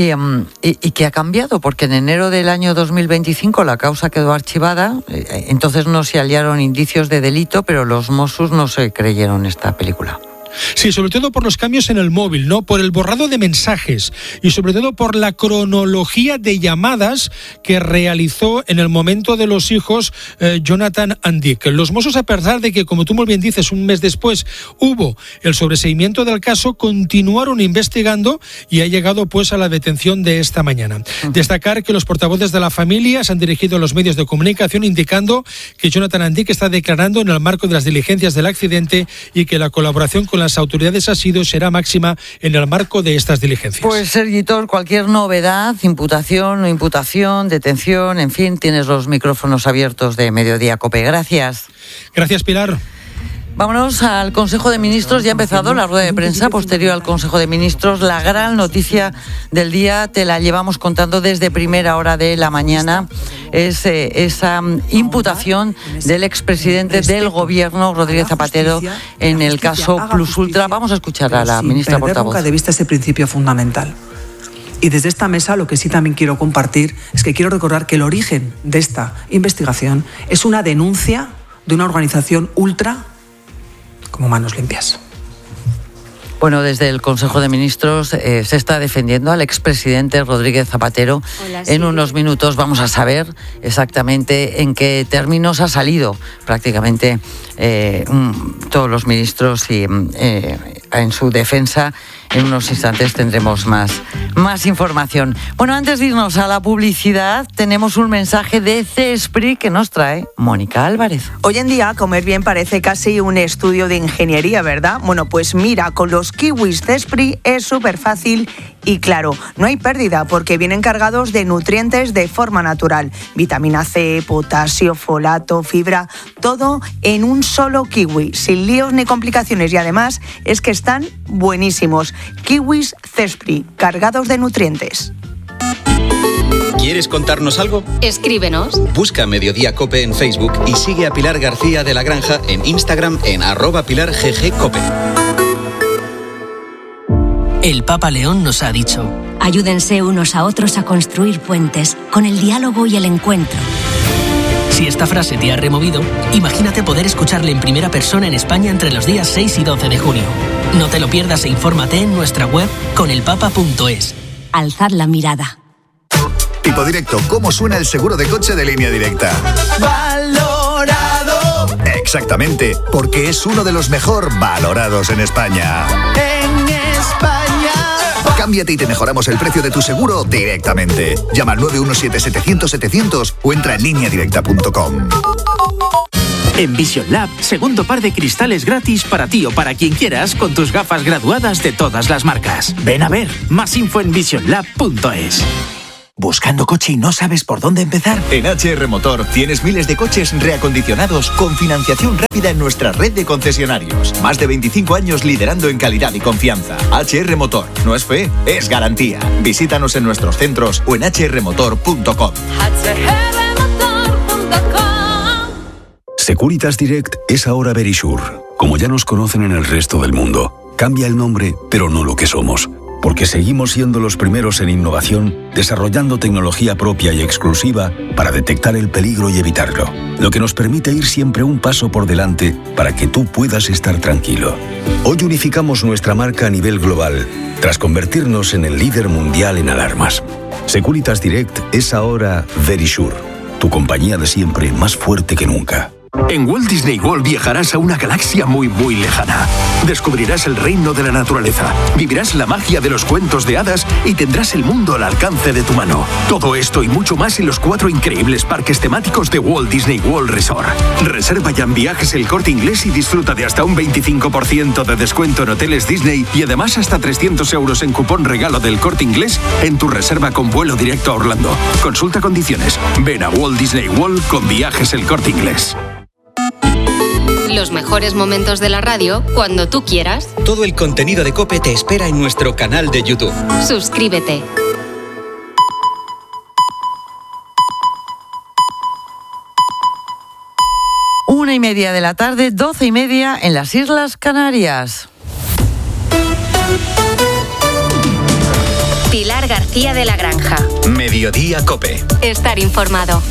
¿Y qué ha cambiado? Porque en enero del año 2025 la causa quedó archivada, entonces no se hallaron indicios de delito, pero los Mossos no se creyeron esta película. Sí, sobre todo por los cambios en el móvil, ¿no? Por el borrado de mensajes y sobre todo por la cronología de llamadas que realizó en el momento de los hijos Jonathan Andic. Los Mossos, a pesar de que, como tú muy bien dices, un mes después hubo el sobreseimiento del caso, continuaron investigando y ha llegado pues a la detención de esta mañana. Destacar que los portavoces de la familia se han dirigido a los medios de comunicación indicando que Jonathan Andic está declarando en el marco de las diligencias del accidente y que la colaboración con las autoridades ha sido será máxima en el marco de estas diligencias. Pues, Sergitor, cualquier novedad, imputación, no imputación, detención, en fin, tienes los micrófonos abiertos de Mediodía COPE. Gracias. Gracias, Pilar. Vámonos al Consejo de Ministros. Ya ha empezado la rueda de prensa posterior al Consejo de Ministros. La gran noticia del día te la llevamos contando desde primera hora de la mañana. Es esa imputación del expresidente del Gobierno, Rodríguez Zapatero, en el caso Plus Ultra. Vamos a escuchar a la ministra portavoz. Nunca de vista ese principio fundamental. Y desde esta mesa lo que sí también quiero compartir es que quiero recordar que el origen de esta investigación es una denuncia de una organización ultra como Manos Limpias. Bueno, desde el Consejo de Ministros se está defendiendo al expresidente Rodríguez Zapatero. Hola, sí. En unos minutos vamos a saber exactamente en qué términos ha salido prácticamente todos los ministros y en su defensa. En unos instantes tendremos más información. Bueno, antes de irnos a la publicidad, tenemos un mensaje de CESPRI que nos trae Mónica Álvarez. Hoy en día, comer bien parece casi un estudio de ingeniería, ¿verdad? Bueno, pues mira, con los kiwis CESPRI es súper fácil y claro, no hay pérdida porque vienen cargados de nutrientes de forma natural. Vitamina C, potasio, folato, fibra, todo en un solo kiwi, sin líos ni complicaciones y además es que están buenísimos. Kiwis CESPRI, cargados de nutrientes. ¿Quieres contarnos algo? Escríbenos. Busca Mediodía COPE en Facebook y sigue a Pilar García de la Granja en Instagram en @PilarGGCope. El Papa León nos ha dicho: ayúdense unos a otros a construir puentes con el diálogo y el encuentro. Si esta frase te ha removido, imagínate poder escucharle en primera persona en España entre los días 6 y 12 de junio. No te lo pierdas e infórmate en nuestra web conelpapa.es. Alzad la mirada. Tipo directo, ¿cómo suena el seguro de coche de Línea Directa? Valorado. Exactamente, porque es uno de los mejor valorados en España. En España. Cámbiate y te mejoramos el precio de tu seguro directamente. Llama al 917-700-700 o entra en lineadirecta.com. En Vision Lab, segundo par de cristales gratis para ti o para quien quieras con tus gafas graduadas de todas las marcas. Ven a ver, más info en visionlab.es. ¿Buscando coche y no sabes por dónde empezar? En HR Motor tienes miles de coches reacondicionados con financiación rápida en nuestra red de concesionarios. Más de 25 años liderando en calidad y confianza. HR Motor. No es fe, es garantía. Visítanos en nuestros centros o en hrmotor.com. Securitas Direct es ahora Verisure. Como ya nos conocen en el resto del mundo, cambia el nombre, pero no lo que somos. Porque seguimos siendo los primeros en innovación, desarrollando tecnología propia y exclusiva para detectar el peligro y evitarlo. Lo que nos permite ir siempre un paso por delante para que tú puedas estar tranquilo. Hoy unificamos nuestra marca a nivel global, tras convertirnos en el líder mundial en alarmas. Securitas Direct es ahora Verisure, tu compañía de siempre más fuerte que nunca. En Walt Disney World viajarás a una galaxia muy, muy lejana. Descubrirás el reino de la naturaleza, vivirás la magia de los cuentos de hadas y tendrás el mundo al alcance de tu mano. Todo esto y mucho más en los 4 increíbles parques temáticos de Walt Disney World Resort. Reserva ya en Viajes El Corte Inglés y disfruta de hasta un 25% de descuento en hoteles Disney y además hasta 300 euros en cupón regalo del Corte Inglés en tu reserva con vuelo directo a Orlando. Consulta condiciones. Ven a Walt Disney World con Viajes El Corte Inglés. Los mejores momentos de la radio cuando tú quieras. Todo el contenido de COPE te espera en nuestro canal de YouTube. Suscríbete. Una y media de la tarde, 12:30 en las Islas Canarias. Pilar García de la Granja. Mediodía COPE. Estar informado.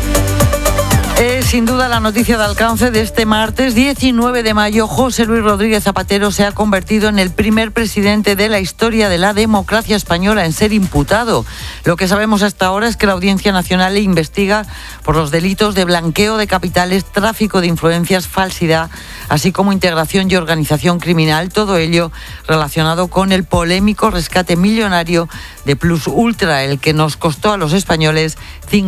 Es sin duda la noticia de alcance de este martes 19 de mayo. José Luis Rodríguez Zapatero se ha convertido en el primer presidente de la historia de la democracia española en ser imputado. Lo que sabemos hasta ahora es que la Audiencia Nacional le investiga por los delitos de blanqueo de capitales, tráfico de influencias, falsidad, así como integración y organización criminal. Todo ello relacionado con el polémico rescate millonario de Plus Ultra, el que nos costó a los españoles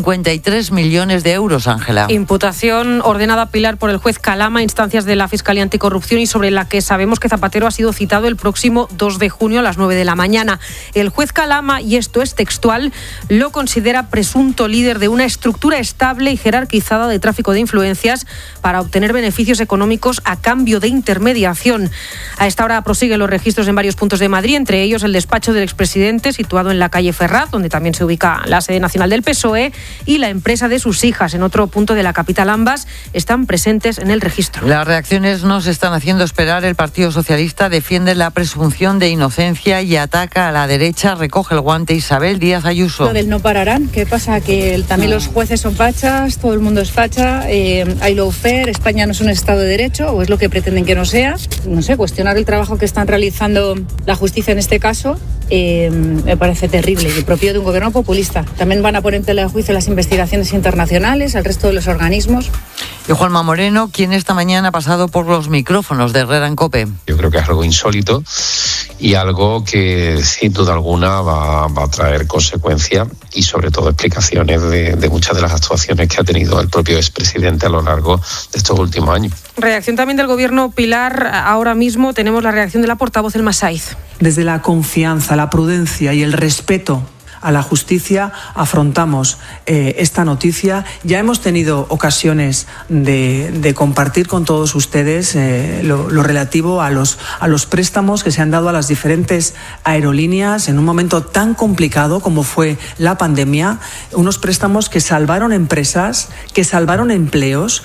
53 millones de euros, Ángela. Imputación ordenada, Pilar, por el juez Calama, instancias de la Fiscalía Anticorrupción y sobre la que sabemos que Zapatero ha sido citado el próximo 2 de junio a las 9 de la mañana. El juez Calama, y esto es textual, lo considera presunto líder de una estructura estable y jerarquizada de tráfico de influencias para obtener beneficios económicos a cambio de intermediación. A esta hora prosiguen los registros en varios puntos de Madrid, entre ellos el despacho del expresidente, situado en la calle Ferraz, donde también se ubica la sede nacional del PSOE, y la empresa de sus hijas, en otro punto de la capital. Ambas están presentes en el registro. Las reacciones no se están haciendo esperar. El Partido Socialista defiende la presunción de inocencia y ataca a la derecha. Recoge el guante Isabel Díaz Ayuso. Lo del no pararán. ¿Qué pasa? Que también los jueces son fachas, todo el mundo es facha, hay lawfare, España no es un Estado de Derecho, o es lo que pretenden que no sea. No sé, cuestionar el trabajo que están realizando la justicia en este caso me parece terrible y propio de un gobierno populista. También van a poner en tela de juicio las investigaciones internacionales, al resto de los organismos. Y Juanma Moreno, quien esta mañana ha pasado por los micrófonos de Herrera en COPE. Yo creo que es algo insólito y algo que sin duda alguna va a traer consecuencias y sobre todo explicaciones de muchas de las actuaciones que ha tenido el propio expresidente a lo largo de estos últimos años. Reacción también del Gobierno, Pilar. Ahora mismo tenemos la reacción de la portavoz Elma Saiz. Desde la confianza, la prudencia y el respeto a la justicia afrontamos esta noticia. Ya hemos tenido ocasiones de compartir con todos ustedes lo relativo a los préstamos que se han dado a las diferentes aerolíneas en un momento tan complicado como fue la pandemia, unos préstamos que salvaron empresas, que salvaron empleos.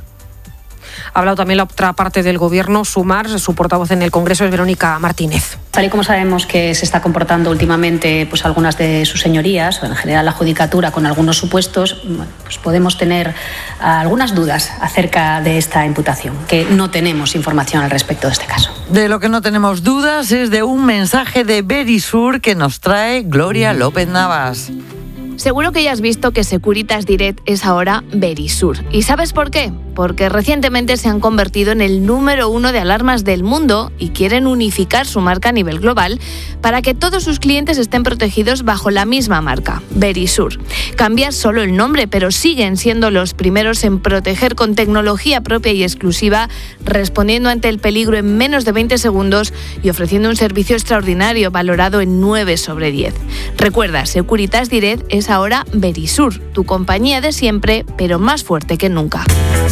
Ha hablado también la otra parte del Gobierno, Sumar. Su portavoz en el Congreso es Verónica Martínez. Tal y como sabemos que se está comportando últimamente pues algunas de sus señorías, o en general la Judicatura, con algunos supuestos, pues podemos tener algunas dudas acerca de esta imputación, que no tenemos información al respecto de este caso. De lo que no tenemos dudas es de un mensaje de Verisur que nos trae Gloria López Navas. Seguro que ya has visto que Securitas Direct es ahora Verisur. ¿Y sabes por qué? porque recientemente se han convertido en el número 1 de alarmas del mundo y quieren unificar su marca a nivel global para que todos sus clientes estén protegidos bajo la misma marca, Verisur. Cambiar solo el nombre, pero siguen siendo los primeros en proteger con tecnología propia y exclusiva, respondiendo ante el peligro en menos de 20 segundos y ofreciendo un servicio extraordinario valorado en 9 sobre 10. Recuerda, Securitas Direct es ahora Verisur, tu compañía de siempre, pero más fuerte que nunca.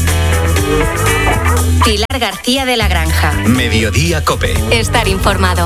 Pilar García de la Granja. Mediodía COPE. Estar informado.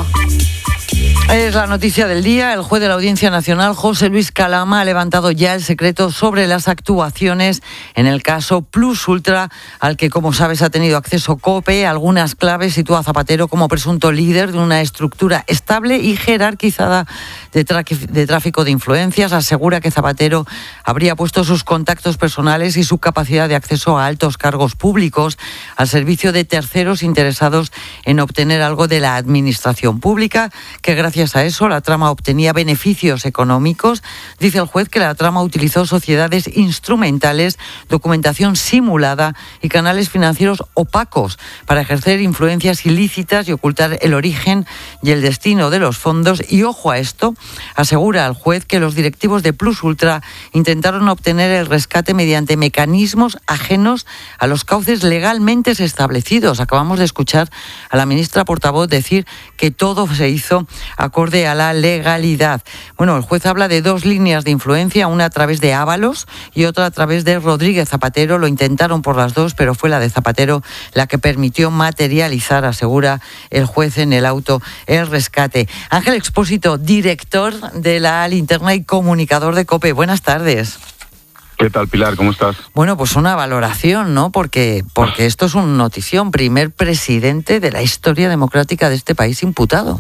Es la noticia del día. El juez de la Audiencia Nacional, José Luis Calama, ha levantado ya el secreto sobre las actuaciones en el caso Plus Ultra, al que, como sabes, ha tenido acceso COPE. Algunas claves sitúa a Zapatero como presunto líder de una estructura estable y jerarquizada de tráfico de influencias. Asegura que Zapatero habría puesto sus contactos personales y su capacidad de acceso a altos cargos públicos al servicio de terceros interesados en obtener algo de la administración pública, que gracias a eso la trama obtenía beneficios económicos. Dice el juez que la trama utilizó sociedades instrumentales, documentación simulada y canales financieros opacos para ejercer influencias ilícitas y ocultar el origen y el destino de los fondos. Y ojo a esto, asegura el juez que los directivos de Plus Ultra intentaron obtener el rescate mediante mecanismos ajenos a los cauces legalmente establecidos. Acabamos de escuchar a la ministra portavoz decir que todo se hizo acorde a la legalidad. Bueno, el juez habla de 2 líneas de influencia, una a través de Ábalos y otra a través de Rodríguez Zapatero. Lo intentaron por las dos, pero fue la de Zapatero la que permitió materializar, asegura el juez en el auto, el rescate. Ángel Expósito, director de la Linterna y comunicador de COPE. Buenas tardes. ¿Qué tal, Pilar? ¿Cómo estás? Bueno, pues una valoración, ¿no? Porque esto es una notición. Primer presidente de la historia democrática de este país imputado.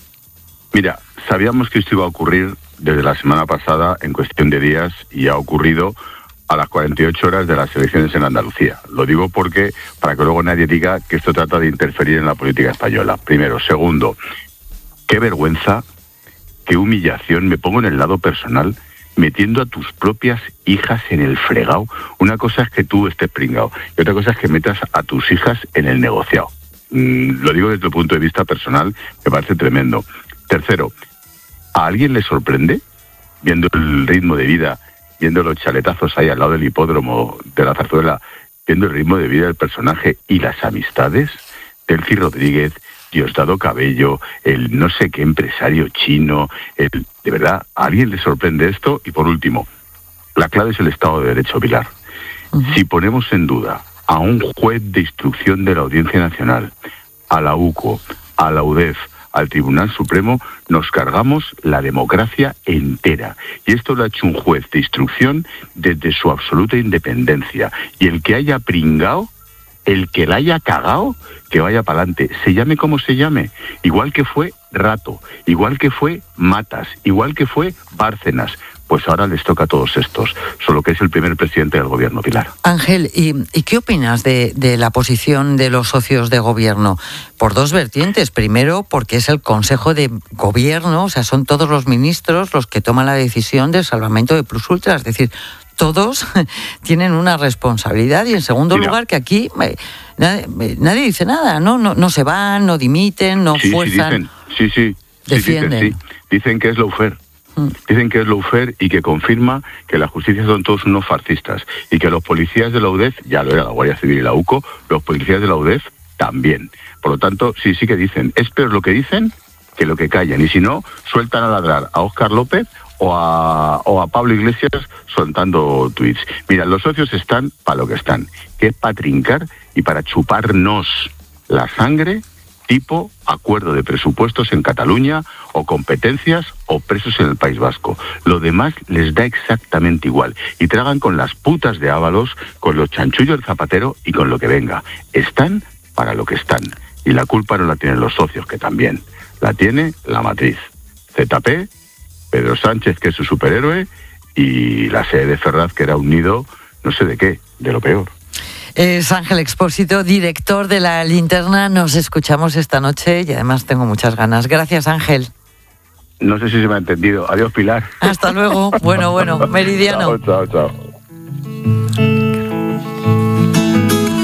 Mira, sabíamos que esto iba a ocurrir desde la semana pasada en cuestión de días y ha ocurrido a las 48 horas de las elecciones en Andalucía. Lo digo porque para que luego nadie diga que esto trata de interferir en la política española. Primero. Segundo, qué vergüenza, qué humillación, me pongo en el lado personal, metiendo a tus propias hijas en el fregado. Una cosa es que tú estés pringado y otra cosa es que metas a tus hijas en el negociado. Lo digo desde el punto de vista personal, me parece tremendo. Tercero, ¿a alguien le sorprende, viendo el ritmo de vida, viendo los chaletazos ahí al lado del hipódromo de la Zarzuela, viendo el ritmo de vida del personaje y las amistades? Delcy Rodríguez, Diosdado Cabello, el no sé qué empresario chino, ¿de verdad a alguien le sorprende esto? Y por último, la clave es el Estado de Derecho, Pilar. Si ponemos en duda a un juez de instrucción de la Audiencia Nacional, a la UCO, a la UDEF, al Tribunal Supremo, nos cargamos la democracia entera. Y esto lo ha hecho un juez de instrucción desde su absoluta independencia. Y el que haya pringao, el que la haya cagao, que vaya para adelante, se llame como se llame. Igual que fue Rato, igual que fue Matas, igual que fue Bárcenas. Pues ahora les toca a todos estos, solo que es el primer presidente del gobierno, Pilar. Ángel, ¿y qué opinas de la posición de los socios de gobierno? Por 2 vertientes. Primero, porque es el Consejo de Gobierno, o sea, son todos los ministros los que toman la decisión del salvamento de Plus Ultra, es decir, todos tienen una responsabilidad. Y en segundo lugar, que aquí nadie dice nada, no se van, no dimiten, no fuerzan. Defienden. Dicen que es lawfare. Dicen que es lawfare y que confirma que la justicia son todos unos fascistas y que los policías de la UDEF, ya lo era la Guardia Civil y la UCO, los policías de la UDEF también. Por lo tanto, sí que dicen. Es peor lo que dicen que lo que callan. Y si no, sueltan a ladrar a Óscar López o a Pablo Iglesias soltando tuits. Mira, los socios están para lo que están, que es para trincar y para chuparnos la sangre, tipo acuerdo de presupuestos en Cataluña o competencias o presos en el País Vasco. Lo demás les da exactamente igual y tragan con las putas de Ábalos, con los chanchullos del Zapatero y con lo que venga. Están para lo que están y la culpa no la tienen los socios, que también la tiene la matriz. ZP, Pedro Sánchez, que es su superhéroe, y la sede de Ferraz, que era un nido, no sé de qué, de lo peor. Es Ángel Expósito, director de La Linterna. Nos escuchamos esta noche y además tengo muchas ganas. Gracias, Ángel. No sé si se me ha entendido. Adiós, Pilar. Hasta luego. Bueno, meridiano. Chao.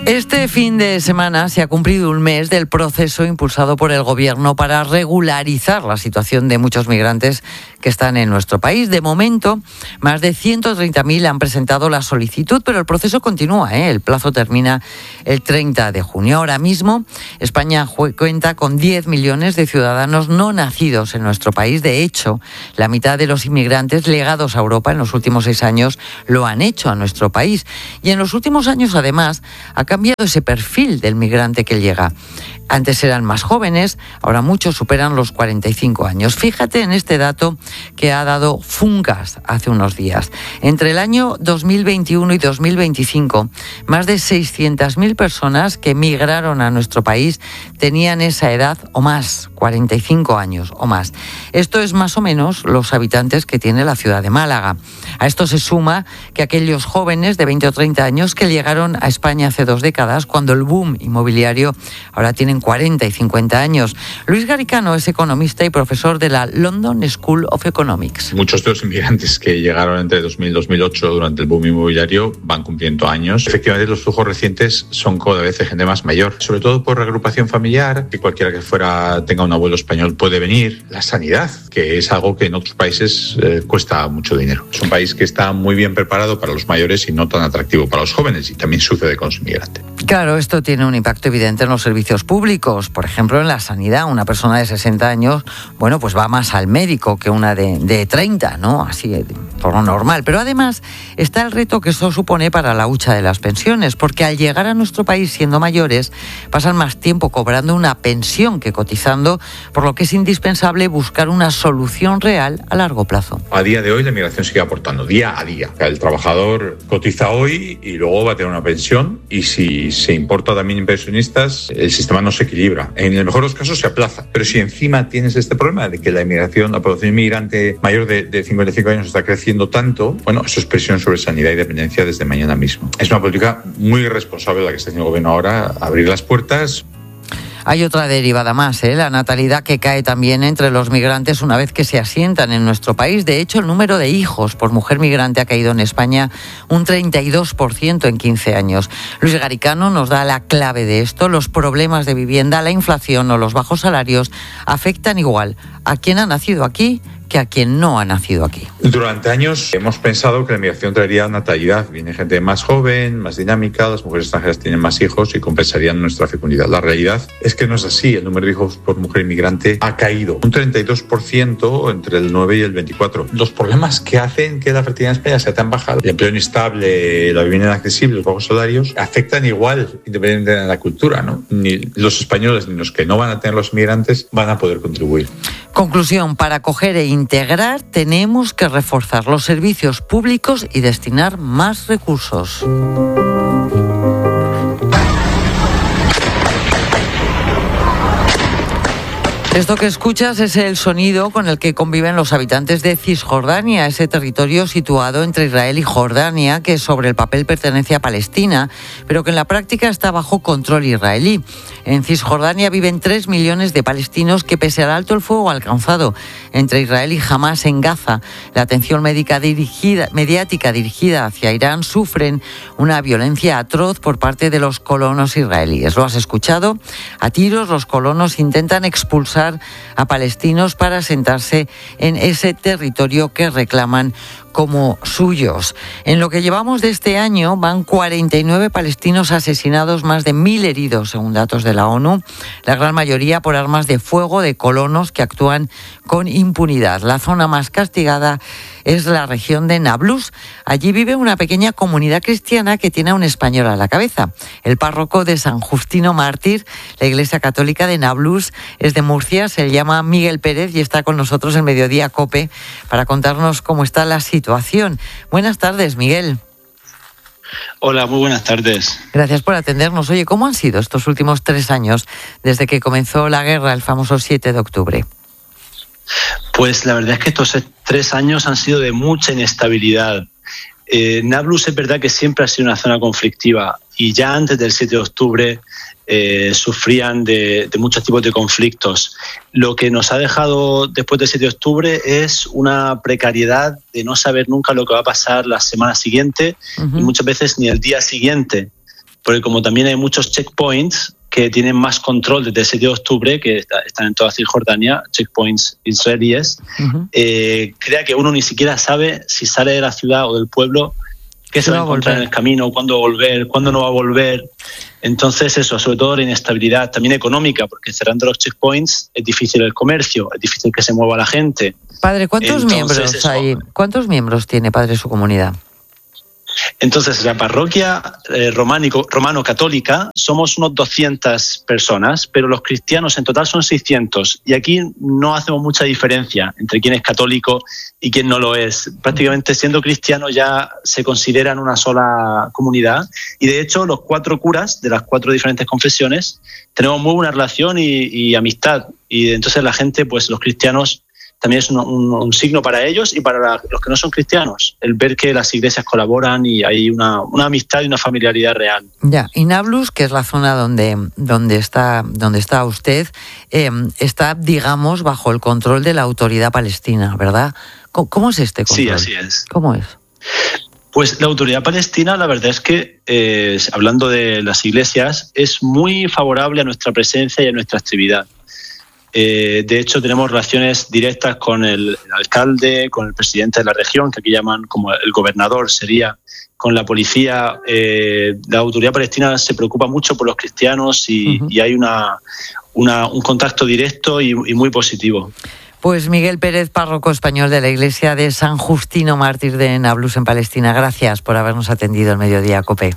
Este fin de semana se ha cumplido un mes del proceso impulsado por el Gobierno para regularizar la situación de muchos migrantes que están en nuestro país. De momento, más de 130.000 han presentado la solicitud, pero el proceso continúa, ¿eh? El plazo termina el 30 de junio. Ahora mismo, España cuenta con 10 millones de ciudadanos no nacidos en nuestro país. De hecho, la mitad de los inmigrantes llegados a Europa en los últimos 6 años lo han hecho a nuestro país. Y en los últimos años, además, ha cambiado ese perfil del migrante que llega. Antes eran más jóvenes, ahora muchos superan los 45 años. Fíjate en este dato que ha dado Funcas hace unos días. Entre el año 2021 y 2025, más de 600.000 personas que migraron a nuestro país tenían esa edad o más, 45 años o más. Esto es más o menos los habitantes que tiene la ciudad de Málaga. A esto se suma que aquellos jóvenes de 20 o 30 años que llegaron a España hace 2 décadas, cuando el boom inmobiliario, ahora tienen 40 y 50 años. Luis Garicano es economista y profesor de la London School of Economics. Muchos de los inmigrantes que llegaron entre 2000 y 2008 durante el boom inmobiliario van cumpliendo años. Efectivamente, los flujos recientes son cada vez de gente más mayor, sobre todo por reagrupación familiar, que cualquiera que fuera tenga un abuelo español puede venir. La sanidad, que es algo que en otros países cuesta mucho dinero. Es un país que está muy bien preparado para los mayores y no tan atractivo para los jóvenes, y también sucede con los inmigrantes. Claro, esto tiene un impacto evidente en los servicios públicos. Por ejemplo, en la sanidad, una persona de 60 años, bueno, pues va más al médico que una de 30, ¿no? Así, por lo normal. Pero además está el reto que eso supone para la hucha de las pensiones, porque al llegar a nuestro país siendo mayores, pasan más tiempo cobrando una pensión que cotizando, por lo que es indispensable buscar una solución real a largo plazo. A día de hoy la migración sigue aportando día a día. El trabajador cotiza hoy y luego va a tener una pensión, y si se importa también inversionistas, el sistema no se equilibra. En el mejor de los casos se aplaza. Pero si encima tienes este problema de que la población inmigrante mayor de 55 años está creciendo tanto, bueno, eso es presión sobre sanidad y dependencia desde mañana mismo. Es una política muy irresponsable la que está haciendo el gobierno ahora, abrir las puertas. Hay otra derivada más, la natalidad, que cae también entre los migrantes una vez que se asientan en nuestro país. De hecho, el número de hijos por mujer migrante ha caído en España un 32% en 15 años. Luis Garicano nos da la clave de esto. Los problemas de vivienda, la inflación o los bajos salarios afectan igual a quien ha nacido aquí que a quien no ha nacido aquí. Durante años hemos pensado que la migración traería natalidad. Viene gente más joven, más dinámica, las mujeres extranjeras tienen más hijos y compensarían nuestra fecundidad. La realidad es que no es así. El número de hijos por mujer inmigrante ha caído un 32% entre el 9 y el 24. Los problemas que hacen que la fertilidad en España sea tan baja, el empleo inestable, la vivienda inaccesible, los bajos salarios, afectan igual, independientemente de la cultura, ¿no? Ni los españoles ni los que no van a tener los migrantes van a poder contribuir. Conclusión: para acoger e integrar tenemos que reforzar los servicios públicos y destinar más recursos. Esto que escuchas es el sonido con el que conviven los habitantes de Cisjordania, ese territorio situado entre Israel y Jordania, que sobre el papel pertenece a Palestina, pero que en la práctica está bajo control israelí. En Cisjordania viven 3 millones de palestinos que, pese al alto el fuego alcanzado entre Israel y Hamás en Gaza, la atención mediática dirigida hacia Irán, sufren una violencia atroz por parte de los colonos israelíes. Lo has escuchado. A tiros los colonos intentan expulsar a palestinos para asentarse en ese territorio que reclaman como suyos. En lo que llevamos de este año van 49 palestinos asesinados, más de 1.000 heridos, según datos de la ONU, la gran mayoría por armas de fuego de colonos que actúan con impunidad. La zona más castigada es la región de Nablus. Allí vive una pequeña comunidad cristiana que tiene a un español a la cabeza. El párroco de San Justino Mártir, la Iglesia Católica de Nablus, es de Murcia, se llama Miguel Pérez y está con nosotros en Mediodía COPE para contarnos cómo está la situación. Buenas tardes, Miguel. Hola, muy buenas tardes. Gracias por atendernos. Oye, ¿cómo han sido estos últimos 3 años desde que comenzó la guerra, el famoso 7 de octubre? Pues la verdad es que estos 3 años han sido de mucha inestabilidad. Nablus es verdad que siempre ha sido una zona conflictiva y ya antes del 7 de octubre sufrían de muchos tipos de conflictos. Lo que nos ha dejado después del 7 de octubre es una precariedad de no saber nunca lo que va a pasar la semana siguiente y muchas veces ni el día siguiente. porque como también hay muchos checkpoints que tienen más control desde el 7 de octubre, que están en toda Cisjordania, checkpoints israelíes, crea que uno ni siquiera sabe si sale de la ciudad o del pueblo, qué se va a encontrar en el camino, cuándo volver, cuándo no va a volver. Entonces eso, sobre todo la inestabilidad también económica, porque cerrando los checkpoints es difícil el comercio, es difícil que se mueva la gente. Padre, ¿cuántos miembros hay? ¿Cuántos miembros tiene, padre, su comunidad? Entonces, la parroquia romano-católica somos unos 200 personas, pero los cristianos en total son 600. Y aquí no hacemos mucha diferencia entre quién es católico y quién no lo es. Prácticamente siendo cristianos ya se consideran una sola comunidad. Y de hecho, los 4 curas de las 4 diferentes confesiones tenemos muy buena relación y amistad. Y entonces la gente, pues los cristianos, también es un signo para ellos y para los que no son cristianos, el ver que las iglesias colaboran y hay una amistad y una familiaridad real. Ya, y Nablus, que es la zona donde está usted, está, digamos, bajo el control de la autoridad palestina, ¿verdad? ¿Cómo es este control? Sí, así es. ¿Cómo es? Pues la autoridad palestina, la verdad es que, hablando de las iglesias, es muy favorable a nuestra presencia y a nuestra actividad. De hecho, tenemos relaciones directas con el alcalde, con el presidente de la región, que aquí llaman como el gobernador, sería con la policía. La autoridad palestina se preocupa mucho por los cristianos y hay un contacto directo y muy positivo. Pues Miguel Pérez, párroco español de la iglesia de San Justino Mártir de Nablus en Palestina, gracias por habernos atendido el Mediodía COPE.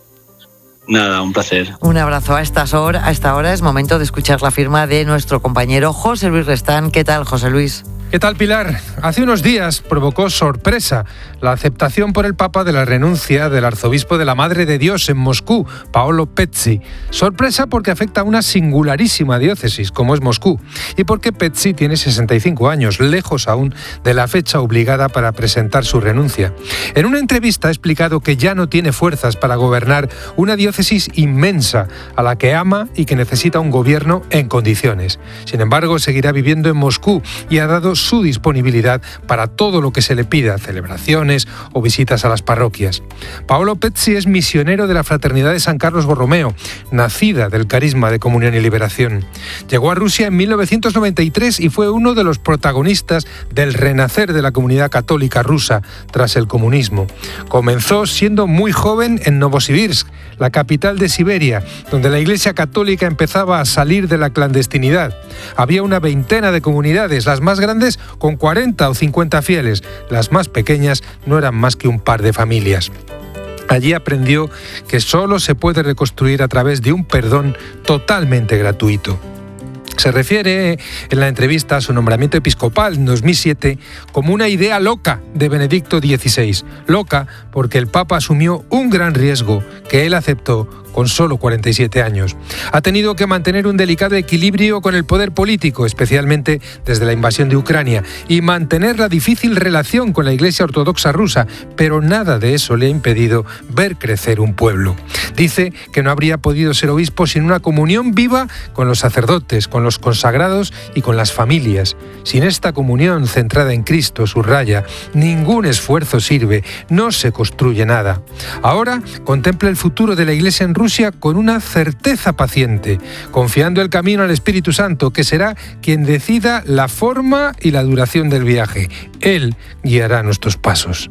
Nada, un placer. Un abrazo. A esta hora es momento de escuchar la firma de nuestro compañero José Luis Restán. ¿Qué tal, José Luis? ¿Qué tal, Pilar? Hace unos días provocó sorpresa la aceptación por el Papa de la renuncia del arzobispo de la Madre de Dios en Moscú, Paolo Pezzi. Sorpresa porque afecta a una singularísima diócesis como es Moscú y porque Pezzi tiene 65 años, lejos aún de la fecha obligada para presentar su renuncia. En una entrevista ha explicado que ya no tiene fuerzas para gobernar una diócesis inmensa a la que ama y que necesita un gobierno en condiciones. Sin embargo, seguirá viviendo en Moscú y ha dado su disponibilidad para todo lo que se le pida, celebraciones o visitas a las parroquias. Paolo Pezzi es misionero de la Fraternidad de San Carlos Borromeo, nacida del carisma de Comunión y Liberación. Llegó a Rusia en 1993 y fue uno de los protagonistas del renacer de la comunidad católica rusa tras el comunismo. Comenzó siendo muy joven en Novosibirsk, la capital de Siberia, donde la Iglesia Católica empezaba a salir de la clandestinidad. Había una veintena de comunidades, las más grandes con 40 o 50 fieles, las más pequeñas no eran más que un par de familias. Allí aprendió que solo se puede reconstruir a través de un perdón totalmente gratuito. Se refiere en la entrevista a su nombramiento episcopal en 2007 como una idea loca de Benedicto XVI. Loca porque el Papa asumió un gran riesgo que él aceptó con solo 47 años. Ha tenido que mantener un delicado equilibrio con el poder político, especialmente desde la invasión de Ucrania, y mantener la difícil relación con la Iglesia Ortodoxa rusa, pero nada de eso le ha impedido ver crecer un pueblo. Dice que no habría podido ser obispo sin una comunión viva con los sacerdotes, con los consagrados y con las familias. Sin esta comunión centrada en Cristo, subraya, ningún esfuerzo sirve, no se construye nada. Ahora contempla el futuro de la Iglesia en Rusia con una certeza paciente, confiando el camino al Espíritu Santo, que será quien decida la forma y la duración del viaje. Él guiará nuestros pasos.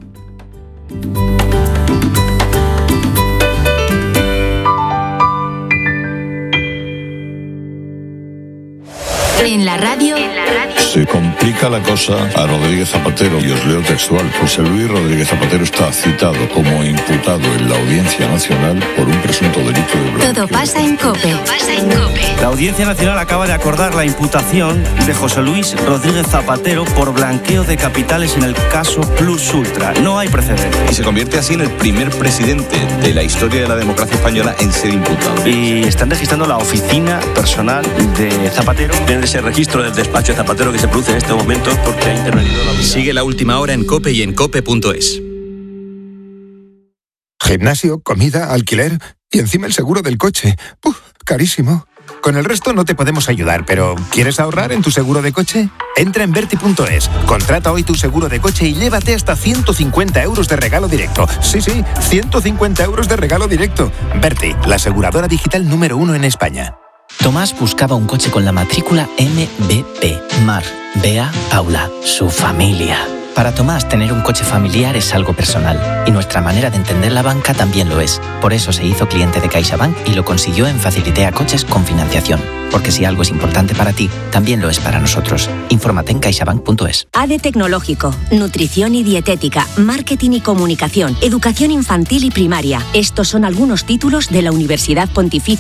En la radio. Se complica la cosa a Rodríguez Zapatero, y os leo textual. José Luis Rodríguez Zapatero está citado como imputado en la Audiencia Nacional por un presunto delito de blanqueo. Todo pasa en COPE. La Audiencia Nacional acaba de acordar la imputación de José Luis Rodríguez Zapatero por blanqueo de capitales en el caso Plus Ultra. No hay precedentes. Y se convierte así en el primer presidente de la historia de la democracia española en ser imputado. Y están registrando la oficina personal de Zapatero. En ese registro del despacho de Zapatero que se produce en este momento porque ha intervenido la unidad. Sigue La Última Hora en COPE y en COPE.es. Gimnasio, comida, alquiler y encima el seguro del coche. Carísimo. Con el resto no te podemos ayudar, pero ¿quieres ahorrar en tu seguro de coche? Entra en Berti.es, contrata hoy tu seguro de coche y llévate hasta 150 euros de regalo directo. Sí, 150 euros de regalo directo. Berti, la aseguradora digital número 1 en España. Tomás buscaba un coche con la matrícula MBP. Mar, Bea, Paula, su familia. Para Tomás, tener un coche familiar es algo personal y nuestra manera de entender la banca también lo es. Por eso se hizo cliente de CaixaBank y lo consiguió en Facilitea Coches con financiación. Porque si algo es importante para ti, también lo es para nosotros. Infórmate en caixabank.es. ADE Tecnológico, Nutrición y Dietética, Marketing y Comunicación, Educación Infantil y Primaria. Estos son algunos títulos de la Universidad Pontificia